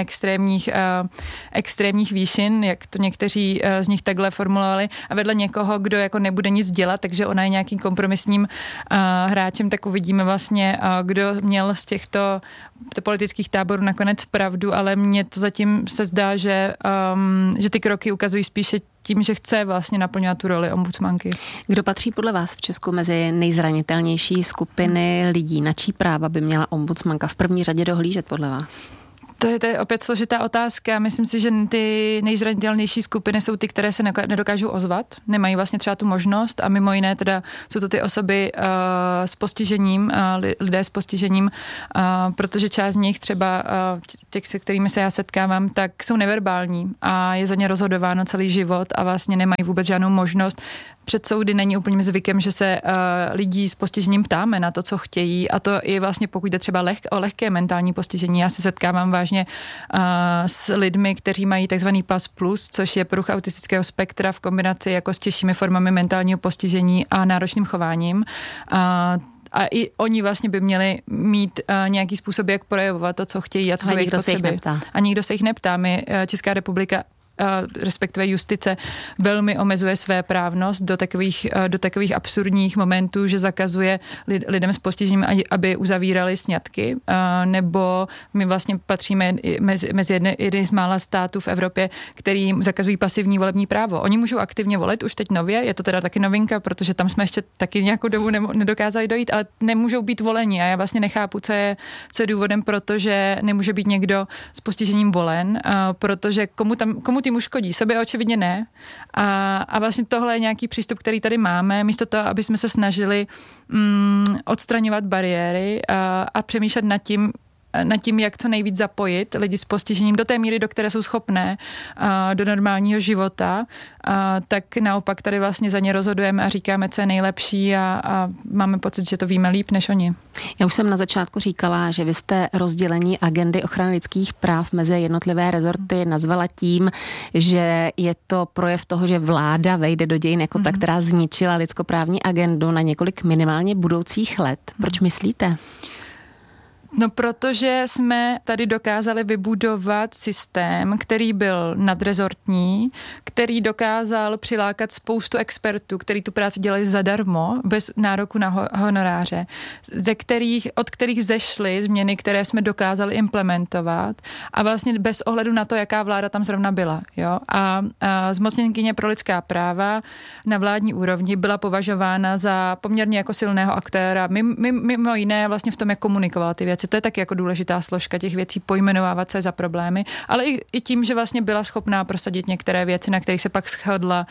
extrémních výšin, jak to někteří z nich takhle formulovali, a vedle někoho, kdo jako nebude nic dělat, takže ona je nějakým kompromisním hráčem, tak uvidíme vlastně, kdo měl z těchto politických táborů nakonec pravdu, ale mně to zatím se zdá, že ty kroky ukazují spíše tím, že chce vlastně naplňovat tu roli ombudsmanky. Kdo patří podle vás v Česku mezi nejzranitelnější skupiny lidí? Na čí práva by měla ombudsmanka v první řadě dohlížet podle vás? To je opět složitá otázka. Myslím si, že ty nejzranitelnější skupiny jsou ty, které se nedokážou ozvat, nemají vlastně třeba tu možnost a mimo jiné teda jsou to ty osoby s postižením, lidé s postižením, protože část z nich třeba těch, se kterými se já setkávám, tak jsou neverbální a je za ně rozhodováno celý život a vlastně nemají vůbec žádnou možnost. Před soudy není úplně zvykem, že se lidí s postižením ptáme na to, co chtějí, a to i vlastně pokud jde třeba o lehké mentální postižení. Já se setkávám vážně s lidmi, kteří mají takzvaný PAS+, což je porucha autistického spektra v kombinaci jako s těžšími formami mentálního postižení a náročným chováním. A i oni vlastně by měli mít nějaký způsob, jak projevovat to, co chtějí a co jsou jejich potřeby. A nikdo se jich neptá. Česká republika respektive justice velmi omezuje své právnost do takových absurdních momentů, že zakazuje lidem s postižením, aby uzavírali sňatky, nebo my vlastně patříme mezi jedny z mála států v Evropě, kterým zakazují pasivní volební právo. Oni můžou aktivně volit už teď nově, je to teda taky novinka, protože tam jsme ještě taky nějakou dobu nedokázali dojít, ale nemůžou být voleni a já vlastně nechápu, co je důvodem, protože nemůže být někdo s postižením volen, protože komu tím uškodí, sobě očividně ne. A vlastně tohle je nějaký přístup, který tady máme, místo toho, aby jsme se snažili odstraňovat bariéry a přemýšlet nad tím, jak co nejvíc zapojit lidi s postižením do té míry, do které jsou schopné do normálního života, tak naopak tady vlastně za ně rozhodujeme a říkáme, co je nejlepší a máme pocit, že to víme líp než oni. Já už jsem na začátku říkala, že vy jste rozdělení agendy ochrany lidských práv mezi jednotlivé rezorty nazvala tím, že je to projev toho, že vláda vejde do dějin jako ta, která zničila lidskoprávní agendu na několik minimálně budoucích let. Proč myslíte? No, protože jsme tady dokázali vybudovat systém, který byl nadrezortní, který dokázal přilákat spoustu expertů, kteří tu práci dělali zadarmo, bez nároku na honoráře, od kterých zešly změny, které jsme dokázali implementovat a vlastně bez ohledu na to, jaká vláda tam zrovna byla. Jo? A zmocněnkyně pro lidská práva na vládní úrovni byla považována za poměrně jako silného aktéra. Mimo jiné vlastně v tom, jak komunikovala ty věci. To je taky jako důležitá složka těch věcí, pojmenovávat se za problémy, ale i tím, že vlastně byla schopná prosadit některé věci, na kterých se pak shodla,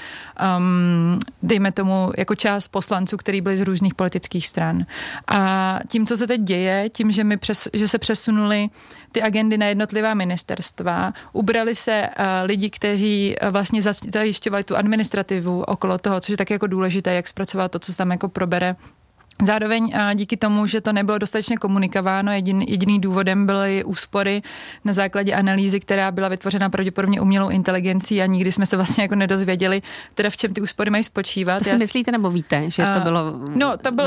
dejme tomu, jako část poslanců, kteří byli z různých politických stran. A tím, co se teď děje, tím, že se přesunuli ty agendy na jednotlivá ministerstva, ubrali se lidi, kteří vlastně zajišťovali tu administrativu okolo toho, což je taky jako důležité, jak zpracovat to, co se tam jako probere. Zároveň díky tomu, že to nebylo dostatečně komunikováno, jediný důvodem byly úspory na základě analýzy, která byla vytvořena pravděpodobně umělou inteligencí a nikdy jsme se vlastně jako nedozvěděli, teda v čem ty úspory mají spočívat. To si myslíte nebo víte, že to bylo to bylo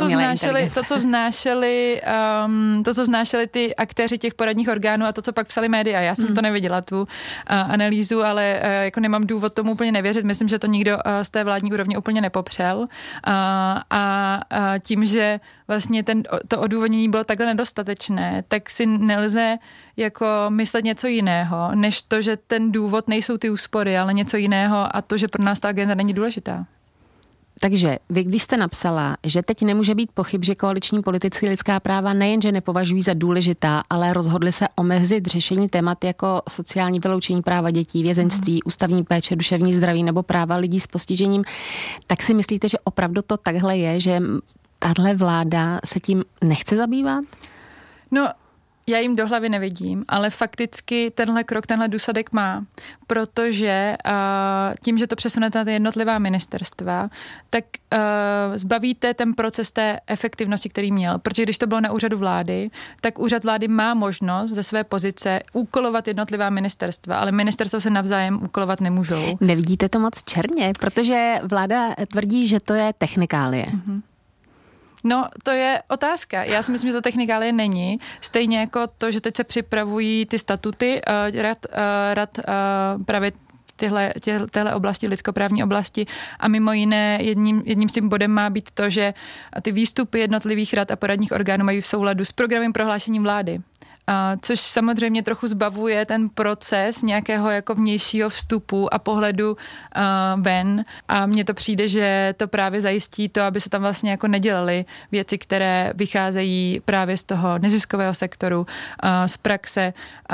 to, co vznášeli ty aktéři těch poradních orgánů a to, co pak psali média. Já jsem to neviděla, tu analýzu, ale jako nemám důvod tomu úplně nevěřit. Myslím, že to nikdo z té vládní úrovně úplně nepopřel. Tím, že vlastně to odůvodnění bylo takhle nedostatečné, tak si nelze jako myslet něco jiného, než to, že ten důvod nejsou ty úspory, ale něco jiného a to, že pro nás ta agenda není důležitá. Takže vy, když jste napsala, že teď nemůže být pochyb, že koaliční politici lidská práva nejenže nepovažují za důležitá, ale rozhodli se omezit řešení témat jako sociální vyloučení práva dětí, vězeňství, ústavní péče, duševní zdraví nebo práva lidí s postižením, tak si myslíte, že opravdu to takhle je, že tahle vláda se tím nechce zabývat? No, já jim do hlavy nevidím, ale fakticky tenhle krok, tenhle důsledek má, protože tím, že to přesunete na ty jednotlivá ministerstva, tak zbavíte ten proces té efektivnosti, který měl. Protože když to bylo na úřadu vlády, tak úřad vlády má možnost ze své pozice úkolovat jednotlivá ministerstva, ale ministerstva se navzájem úkolovat nemůžou. Nevidíte to moc černě, protože vláda tvrdí, že to je technikálie. Mm-hmm. No, to je otázka. Já si myslím, že to technikálie není. Stejně jako to, že teď se připravují ty statuty rad právě téhle oblasti, lidskoprávní oblasti a mimo jiné jedním z tím bodem má být to, že ty výstupy jednotlivých rad a poradních orgánů mají v souladu s programovým prohlášením vlády. Což samozřejmě trochu zbavuje ten proces nějakého jako vnějšího vstupu a pohledu ven. A mně to přijde, že to právě zajistí to, aby se tam vlastně jako nedělaly věci, které vycházejí právě z toho neziskového sektoru, z praxe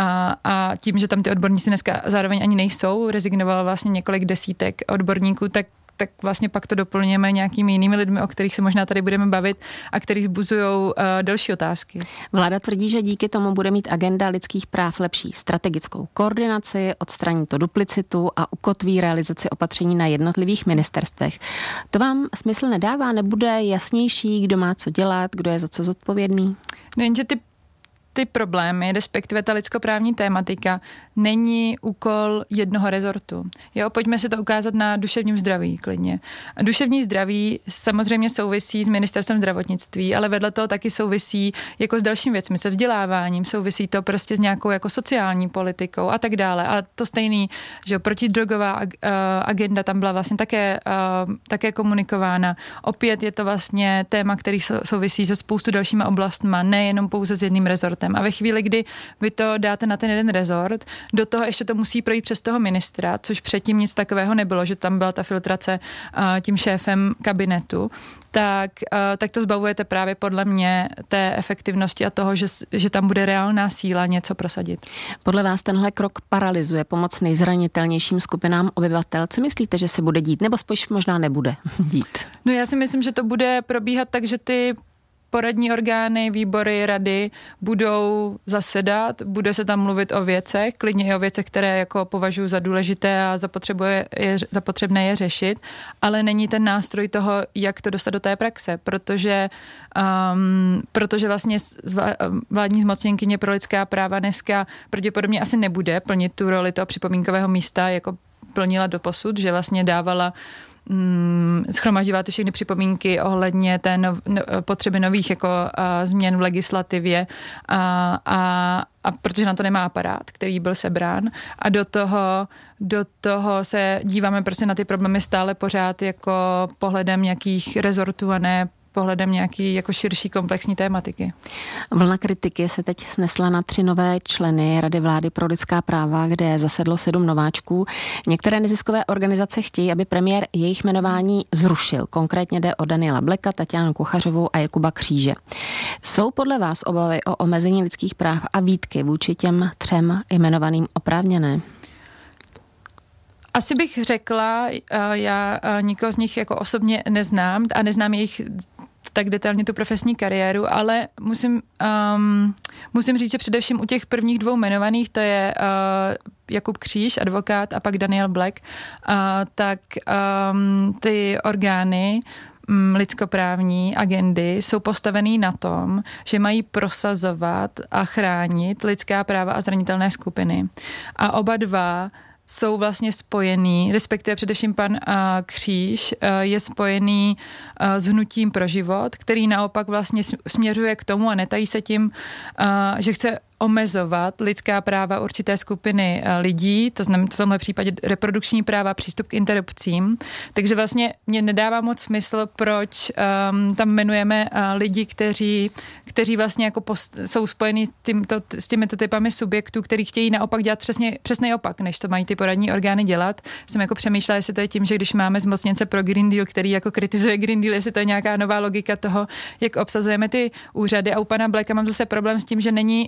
a tím, že tam ty odborníci dneska zároveň ani nejsou, rezignovalo vlastně několik desítek odborníků, tak vlastně pak to doplňujeme nějakými jinými lidmi, o kterých se možná tady budeme bavit a kteří vzbuzují další otázky. Vláda tvrdí, že díky tomu bude mít agenda lidských práv lepší strategickou koordinaci, odstraní to duplicitu a ukotví realizaci opatření na jednotlivých ministerstvech. To vám smysl nedává? Nebude jasnější, kdo má co dělat, kdo je za co zodpovědný? No jenže ty problémy, respektive ta lidskoprávní tématika, není úkol jednoho rezortu. Jo, pojďme si to ukázat na duševním zdraví klidně. Duševní zdraví samozřejmě souvisí s ministerstvem zdravotnictví, ale vedle toho taky souvisí jako s dalšími věcmi, se vzděláváním, souvisí to prostě s nějakou jako sociální politikou a tak dále. A to stejný, že protidrogová agenda tam byla vlastně také komunikována. Opět je to vlastně téma, který souvisí se spoustu dalšíma oblastma, nejenom pouze s jedním rezortem. A ve chvíli, kdy vy to dáte na ten jeden rezort, do toho ještě to musí projít přes toho ministra, což předtím nic takového nebylo, že tam byla ta filtrace tím šéfem kabinetu, tak to zbavujete právě podle mě té efektivnosti a toho, že tam bude reálná síla něco prosadit. Podle vás tenhle krok paralyzuje pomoc nejzranitelnějším skupinám obyvatel. Co myslíte, že se bude dít? Nebo spíš možná nebude dít? No já si myslím, že to bude probíhat tak, že ty poradní orgány, výbory, rady budou zasedat, bude se tam mluvit o věcech, klidně i o věcech, které jako považuji za důležité a za potřebné je řešit, ale není ten nástroj toho, jak to dostat do té praxe, protože vlastně vládní zmocněnkyně pro lidská práva dneska pravděpodobně asi nebude plnit tu roli toho připomínkového místa, jako plnila doposud, že vlastně dávala shromaždila ty všechny připomínky ohledně té potřeby nových jako změn v legislativě a protože na to nemá aparát, který byl sebrán a do toho se díváme prostě na ty problémy stále pořád jako pohledem nějakých rezortů a ne pohledem nějaký jako širší komplexní tématiky. Vlna kritiky se teď snesla na 3 nové členy Rady vlády pro lidská práva, kde zasedlo 7 nováčků. Některé neziskové organizace chtějí, aby premiér jejich jmenování zrušil. Konkrétně jde o Daniela Bleka, Tatianu Kuchařovou a Jakuba Kříže. Jsou podle vás obavy o omezení lidských práv a výtky vůči těm 3 jmenovaným oprávněné? Asi bych řekla, já nikoho z nich jako osobně neznám a neznám jejich tak detailně tu profesní kariéru, ale musím říct, že především u těch prvních 2 jmenovaných, to je Jakub Kříž, advokát, a pak Daniel Black, tak ty orgány lidskoprávní agendy jsou postavený na tom, že mají prosazovat a chránit lidská práva a zranitelné skupiny. A oba dva jsou vlastně spojený, respektive především pan Kříž je spojený s hnutím pro život, který naopak vlastně směřuje k tomu a netají se tím, že chce omezovat lidská práva určité skupiny lidí, to znamená v tomhle případě reprodukční práva, přístup k interrupcím. Takže vlastně mě nedává moc smysl, proč tam jmenujeme lidi, kteří vlastně jako jsou spojení s těmito typami subjektů, který chtějí naopak dělat přesný opak, než to mají ty poradní orgány dělat. Jsem jako přemýšlela, jestli to je tím, že když máme zmocněnce pro Green Deal, který jako kritizuje Green Deal, jestli to je nějaká nová logika toho, jak obsazujeme ty úřady. A u pana Blacka mám zase problém s tím, že není jasné,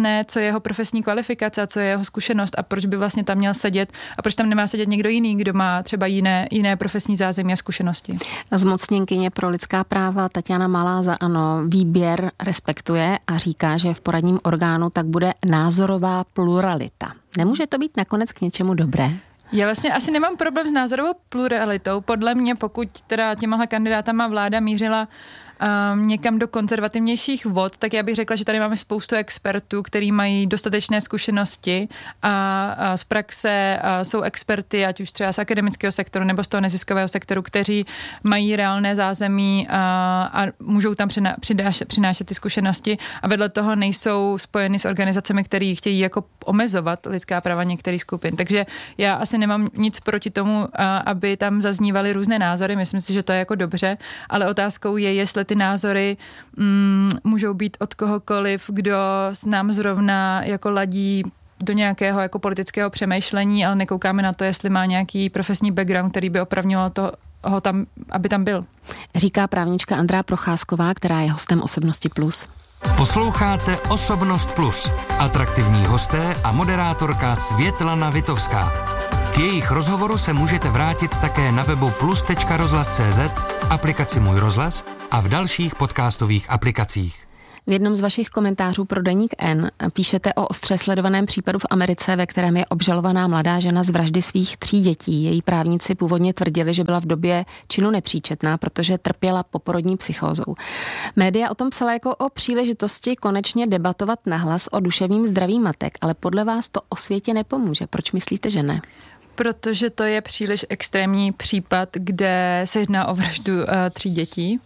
jasné, co je jeho profesní kvalifikace a co je jeho zkušenost a proč by vlastně tam měl sedět a proč tam nemá sedět někdo jiný, kdo má třeba jiné profesní zázemí a zkušenosti. Zmocněnkyně pro lidská práva Tatiana Malá za ANO výběr respektuje a říká, že v poradním orgánu tak bude názorová pluralita. Nemůže to být nakonec k něčemu dobré? Já vlastně asi nemám problém s názorovou pluralitou. Podle mě, pokud teda těmahle kandidátama vláda mířila někam do konzervativnějších vod, tak já bych řekla, že tady máme spoustu expertů, kteří mají dostatečné zkušenosti a z praxe jsou experty, ať už třeba z akademického sektoru nebo z toho neziskového sektoru, kteří mají reálné zázemí a můžou tam přinášet ty zkušenosti a vedle toho nejsou spojeny s organizacemi, které chtějí jako omezovat lidská práva některých skupin. Takže já asi nemám nic proti tomu, aby tam zaznívaly různé názory. Myslím si, že to je jako dobře, ale otázkou je, jestli ty názory můžou být od kohokoliv, kdo s nám zrovna jako ladí do nějakého jako politického přemýšlení, ale nekoukáme na to, jestli má nějaký profesní background, který by opravňoval toho tam, aby tam byl. Říká právnička Andrá Procházková, která je hostem Osobnosti Plus. Posloucháte Osobnost Plus. Atraktivní hosté a moderátorka Světlana Vitovská. K jejich rozhovoru se můžete vrátit také na webu plus.rozhlas.cz, v aplikaci Můj rozhlas a v dalších podcastových aplikacích. V jednom z vašich komentářů pro deník N píšete o ostře sledovaném případu v Americe, ve kterém je obžalovaná mladá žena z vraždy svých 3 dětí. Její právníci původně tvrdili, že byla v době činu nepříčetná, protože trpěla poporodní psychózou. Média o tom psala jako o příležitosti konečně debatovat nahlas o duševním zdraví matek, ale podle vás to osvětě nepomůže. Proč myslíte, že ne? Protože to je příliš extrémní případ, kde se jedná o vraždu 3 dětí.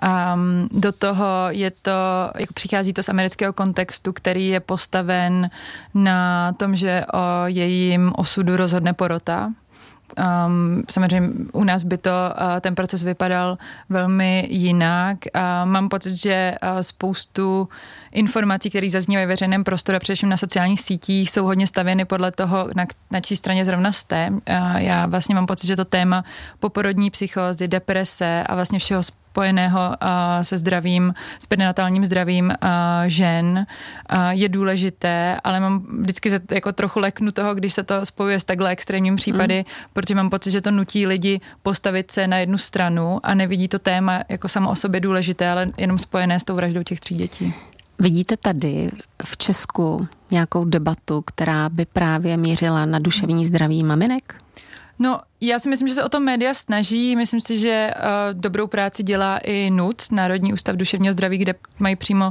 Do toho je to, jako přichází to z amerického kontextu, který je postaven na tom, že o jejím osudu rozhodne porota. Samozřejmě u nás by ten proces vypadal velmi jinak. Mám pocit, že spoustu informací, které zaznívají v veřejném prostoru a především na sociálních sítích, jsou hodně stavěny podle toho, na čí straně zrovna jste. Já vlastně mám pocit, že to téma poporodní psychózy, deprese a vlastně všeho spojeného se zdravím, s perinatálním zdravím žen je důležité, ale mám vždycky jako trochu leknu toho, když se to spojuje s takhle extrémním případy, protože mám pocit, že to nutí lidi postavit se na jednu stranu a nevidí to téma jako samo o sobě důležité, ale jenom spojené s tou vraždou těch 3 dětí. Vidíte tady v Česku nějakou debatu, která by právě mířila na duševní zdraví maminek? No, já si myslím, že se o tom média snaží. Myslím si, že dobrou práci dělá i NUC, Národní ústav duševního zdraví, kde mají přímo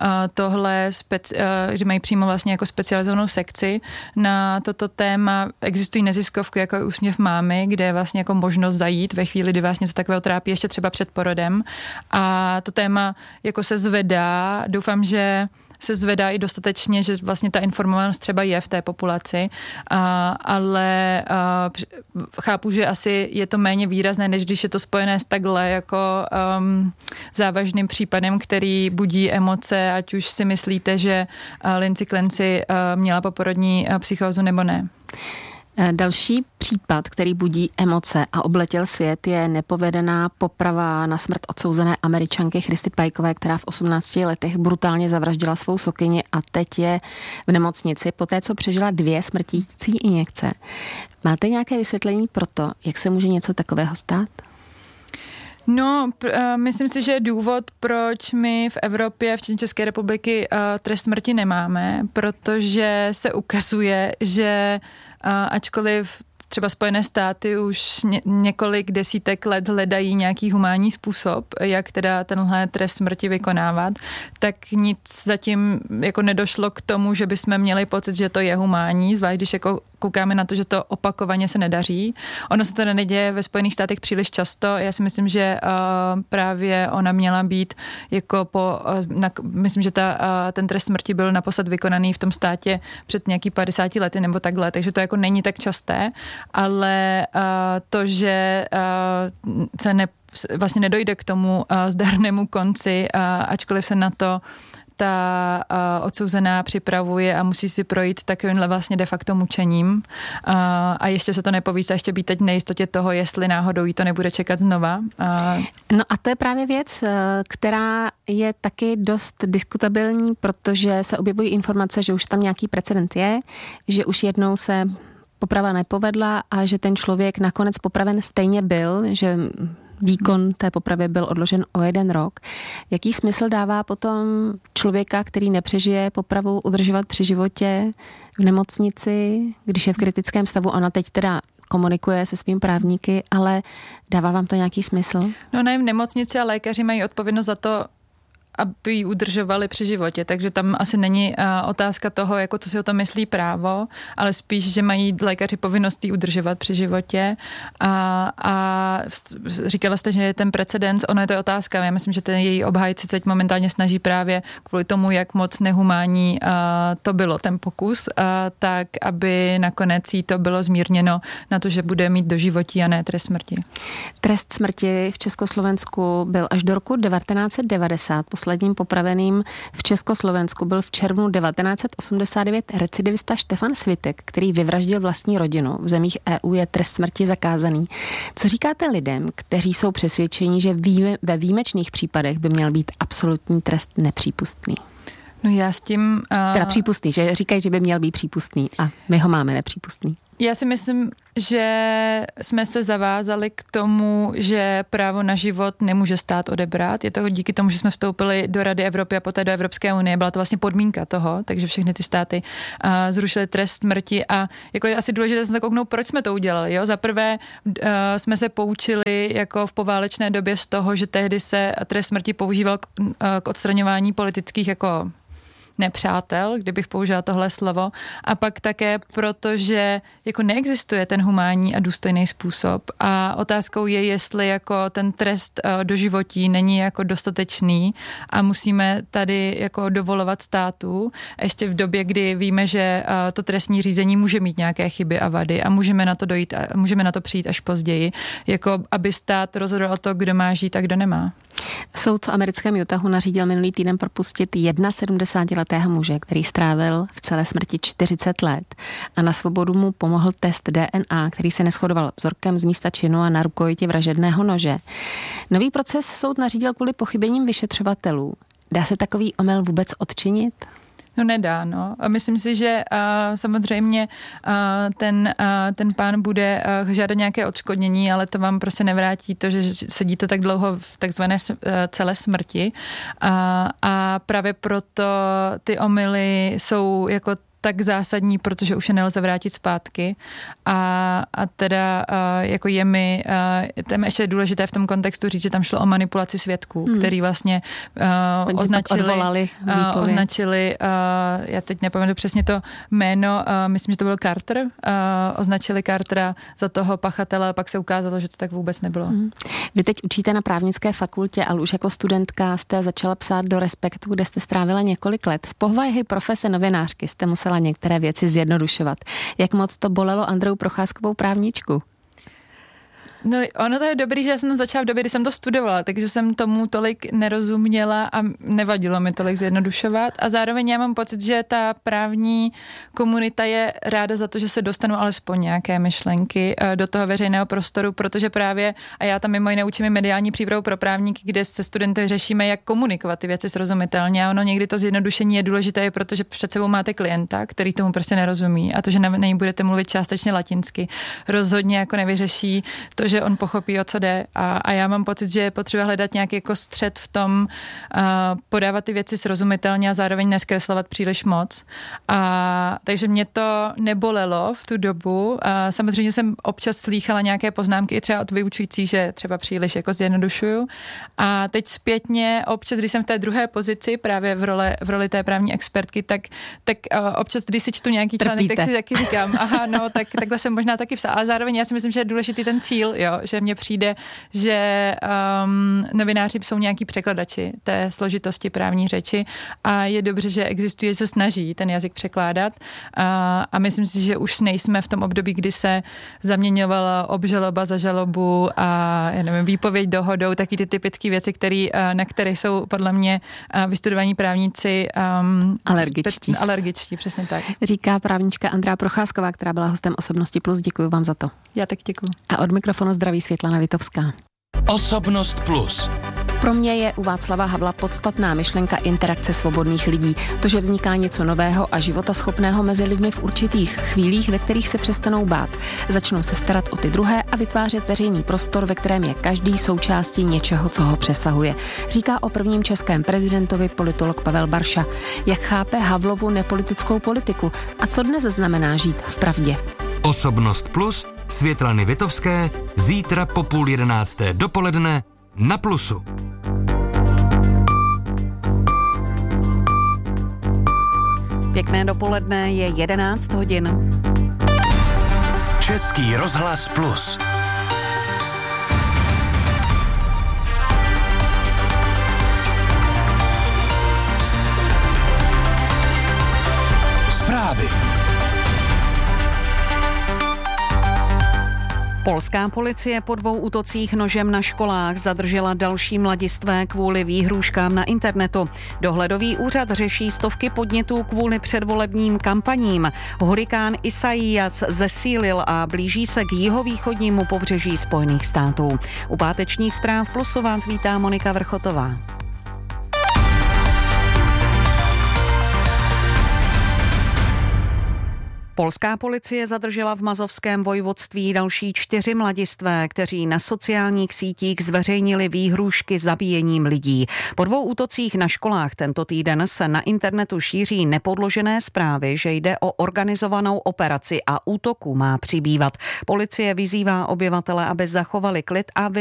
že mají přímo vlastně jako specializovanou sekci na toto téma. Existují neziskovky, jako je Úsměv mámy, kde je vlastně jako možnost zajít ve chvíli, kdy vás něco takového trápí ještě třeba před porodem. A to téma jako se zvedá. Doufám, že se zvedá i dostatečně, že vlastně ta informovanost třeba je v té populaci, ale chápu, že asi je to méně výrazné, než když je to spojené s takhle jako závažným případem, který budí emoce, ať už si myslíte, že Lindsay Clancy měla poporodní psychózu nebo ne. Další případ, který budí emoce a obletěl svět, je nepovedená poprava na smrt odsouzené Američanky Christy Pikové, která v 18 letech brutálně zavraždila svou sokyni a teď je v nemocnici, poté co přežila 2 smrtící injekce. Máte nějaké vysvětlení pro to, jak se může něco takového stát? No, myslím si, že důvod, proč my v Evropě, včetně České republiky, trest smrti nemáme, protože se ukazuje, že ačkoliv třeba Spojené státy už několik desítek let hledají nějaký humánní způsob, jak teda tenhle trest smrti vykonávat, tak nic zatím jako nedošlo k tomu, že bychom měli pocit, že to je humánní, zvlášť když jako koukáme na to, že to opakovaně se nedaří. Ono se to neděje ve Spojených státech příliš často. Já si myslím, že právě ona měla být jako myslím, že ten trest smrti byl naposled vykonaný v tom státě před nějaký 50 lety nebo takhle, takže to jako není tak časté, ale to, že se vlastně nedojde k tomu zdarnému konci, ačkoliv se na to ta odsouzená připravuje a musí si projít takovýmhle vlastně de facto mučením a ještě se to nepoví, a ještě být teď nejistotě toho, jestli náhodou jí to nebude čekat znova. No a to je právě věc, která je taky dost diskutabilní, protože se objevují informace, že už tam nějaký precedent je, že už jednou se poprava nepovedla a že ten člověk nakonec popraven stejně byl, že výkon té popravy byl odložen o 1 rok. Jaký smysl dává potom člověka, který nepřežije popravu, udržovat při životě v nemocnici, když je v kritickém stavu? Ona teď teda komunikuje se svými právníky, ale dává vám to nějaký smysl? No ne, v nemocnici a lékaři mají odpovědnost za to, aby ji udržovali při životě, takže tam asi není otázka toho, jako co si o tom myslí právo, ale spíš, že mají lékaři povinnost ji udržovat při životě a říkala jste, že je ten precedens, ono je to otázka, já myslím, že ten její obhájci teď momentálně snaží právě kvůli tomu, jak moc nehumánní to bylo, ten pokus, tak aby nakonec jí to bylo zmírněno na to, že bude mít doživotí a ne trest smrti. Trest smrti v Československu byl až do roku 1990. Posledním popraveným v Československu byl v červnu 1989 recidivista Štefan Svitek, který vyvraždil vlastní rodinu. V zemích EU je trest smrti zakázaný. Co říkáte lidem, kteří jsou přesvědčeni, že ve výjimečných případech by měl být absolutní trest nepřípustný? No já s tím... Teda přípustný, že říkají, že by měl být přípustný a my ho máme nepřípustný. Já si myslím, že jsme se zavázali k tomu, že právo na život nemůže stát odebrat. Je to díky tomu, že jsme vstoupili do Rady Evropy a poté do Evropské unie. Byla to vlastně podmínka toho, takže všechny ty státy zrušily trest smrti a jako je asi důležité se tak kouknout, proč jsme to udělali. Jo? Za prvé jsme se poučili jako v poválečné době z toho, že tehdy se trest smrti používal k odstraňování politických jako nepřátel, kdybych použila tohle slovo. A pak také proto, že jako neexistuje ten humánní a důstojný způsob. A otázkou je, jestli jako ten trest doživotí není jako dostatečný a musíme tady jako dovolovat státu ještě v době, kdy víme, že to trestní řízení může mít nějaké chyby a vady a můžeme na to dojít, můžeme na to přijít až později, jako aby stát rozhodl o to, kdo má žít a kdo nemá. Soud v americkém Utahu nařídil minulý týden propustit 71letého muže, který strávil v celé smrti 40 let a na svobodu mu pomohl test DNA, který se neshodoval vzorkem z místa činu a na rukojiti vražedného nože. Nový proces soud nařídil kvůli pochybením vyšetřovatelů. Dá se takový omyl vůbec odčinit? No nedá, no. A myslím si, že samozřejmě ten pán bude žádat nějaké odškodnění, ale to vám prostě nevrátí to, že sedíte tak dlouho v takzvané celé smrti. A právě proto ty omyly jsou jako tak zásadní, protože už je nelze vrátit zpátky a teda jako je mi tam ještě důležité v tom kontextu říct, že tam šlo o manipulaci svědků, který vlastně označili já teď nepamatuji přesně to jméno, myslím, že to byl Carter, označili Cartera za toho pachatele, pak se ukázalo, že to tak vůbec nebylo. Vy teď učíte na právnické fakultě, ale už jako studentka jste začala psát do Respektu, kde jste strávila několik let. Z povahy profese novinářky jste musela některé věci zjednodušovat. Jak moc to bolelo Andreu Procházkovou právničku? No ono to je dobrý, že já jsem začala v době, kdy jsem to studovala, takže jsem tomu tolik nerozuměla a nevadilo mi tolik zjednodušovat. A zároveň já mám pocit, že ta právní komunita je ráda za to, že se dostanou alespoň nějaké myšlenky do toho veřejného prostoru, protože právě, a já tam mimo jiné učím mediální přípravu pro právníky, kde se studenty řešíme, jak komunikovat ty věci srozumitelně. A ono někdy to zjednodušení je důležité, protože před sebou máte klienta, který tomu prostě nerozumí, a to, že na něj budete mluvit částečně latinsky, rozhodně jako nevyřeší to, že on pochopí, o co jde, a já mám pocit, že je potřeba hledat nějaký jako střed v tom, podávat ty věci srozumitelně a zároveň neskreslovat příliš moc. Takže mě to nebolelo v tu dobu. Samozřejmě jsem občas slýchala nějaké poznámky i třeba od vyučujících, že třeba příliš jako zjednodušuju. A teď zpětně občas, když jsem v té druhé pozici, právě v roli té právní expertky, tak občas, když si čtu nějaký článek, tak si taky říkám, aha, no, tak takhle jsem možná taky psala. A zároveň já si myslím, že je důležitý ten cíl, jo? jo? Že mně přijde, že novináři jsou nějaký překladači té složitosti právní řeči a je dobře, že existuje, že se snaží ten jazyk překládat a myslím si, že už nejsme v tom období, kdy se zaměňovala obžaloba za žalobu a já nevím, výpověď dohodou, taky ty typické věci, na které jsou podle mě vystudovaní právníci alergičtí, přesně tak. Říká právnička Andrea Procházková, která byla hostem Osobnosti Plus. Děkuji vám za to. Já tak děkuji. A od mikrofonu zdraví Světlana Vitovská. Osobnost Plus. Pro mě je u Václava Havla podstatná myšlenka interakce svobodných lidí. To, že vzniká něco nového a životaschopného mezi lidmi v určitých chvílích, ve kterých se přestanou bát. Začnou se starat o ty druhé a vytvářet veřejný prostor, ve kterém je každý součástí něčeho, co ho přesahuje. Říká o prvním českém prezidentovi politolog Pavel Barša. Jak chápe Havlovu nepolitickou politiku a co dnes znamená žít v pravdě? Osobnost Plus Světlany Vitovské zítra po 10:30 dopoledne na Plusu. Pěkné dopoledne, je 11 hodin. Český rozhlas Plus. Zprávy. Polská policie po 2 útocích nožem na školách zadržela další mladistvé kvůli výhrůžkám na internetu. Dohledový úřad řeší stovky podnětů kvůli předvolebním kampaním. Hurikán Isaias zesílil a blíží se k jihovýchodnímu pobřeží Spojených států. U pátečních zpráv Plusu vás vítá Monika Vrchotová. Polská policie zadržela v Mazovském vojvodství další 4 mladistvé, kteří na sociálních sítích zveřejnili výhrůžky zabíjením lidí. Po 2 útocích na školách tento týden se na internetu šíří nepodložené zprávy, že jde o organizovanou operaci a útoků má přibývat. Policie vyzývá obyvatele, aby zachovali klid a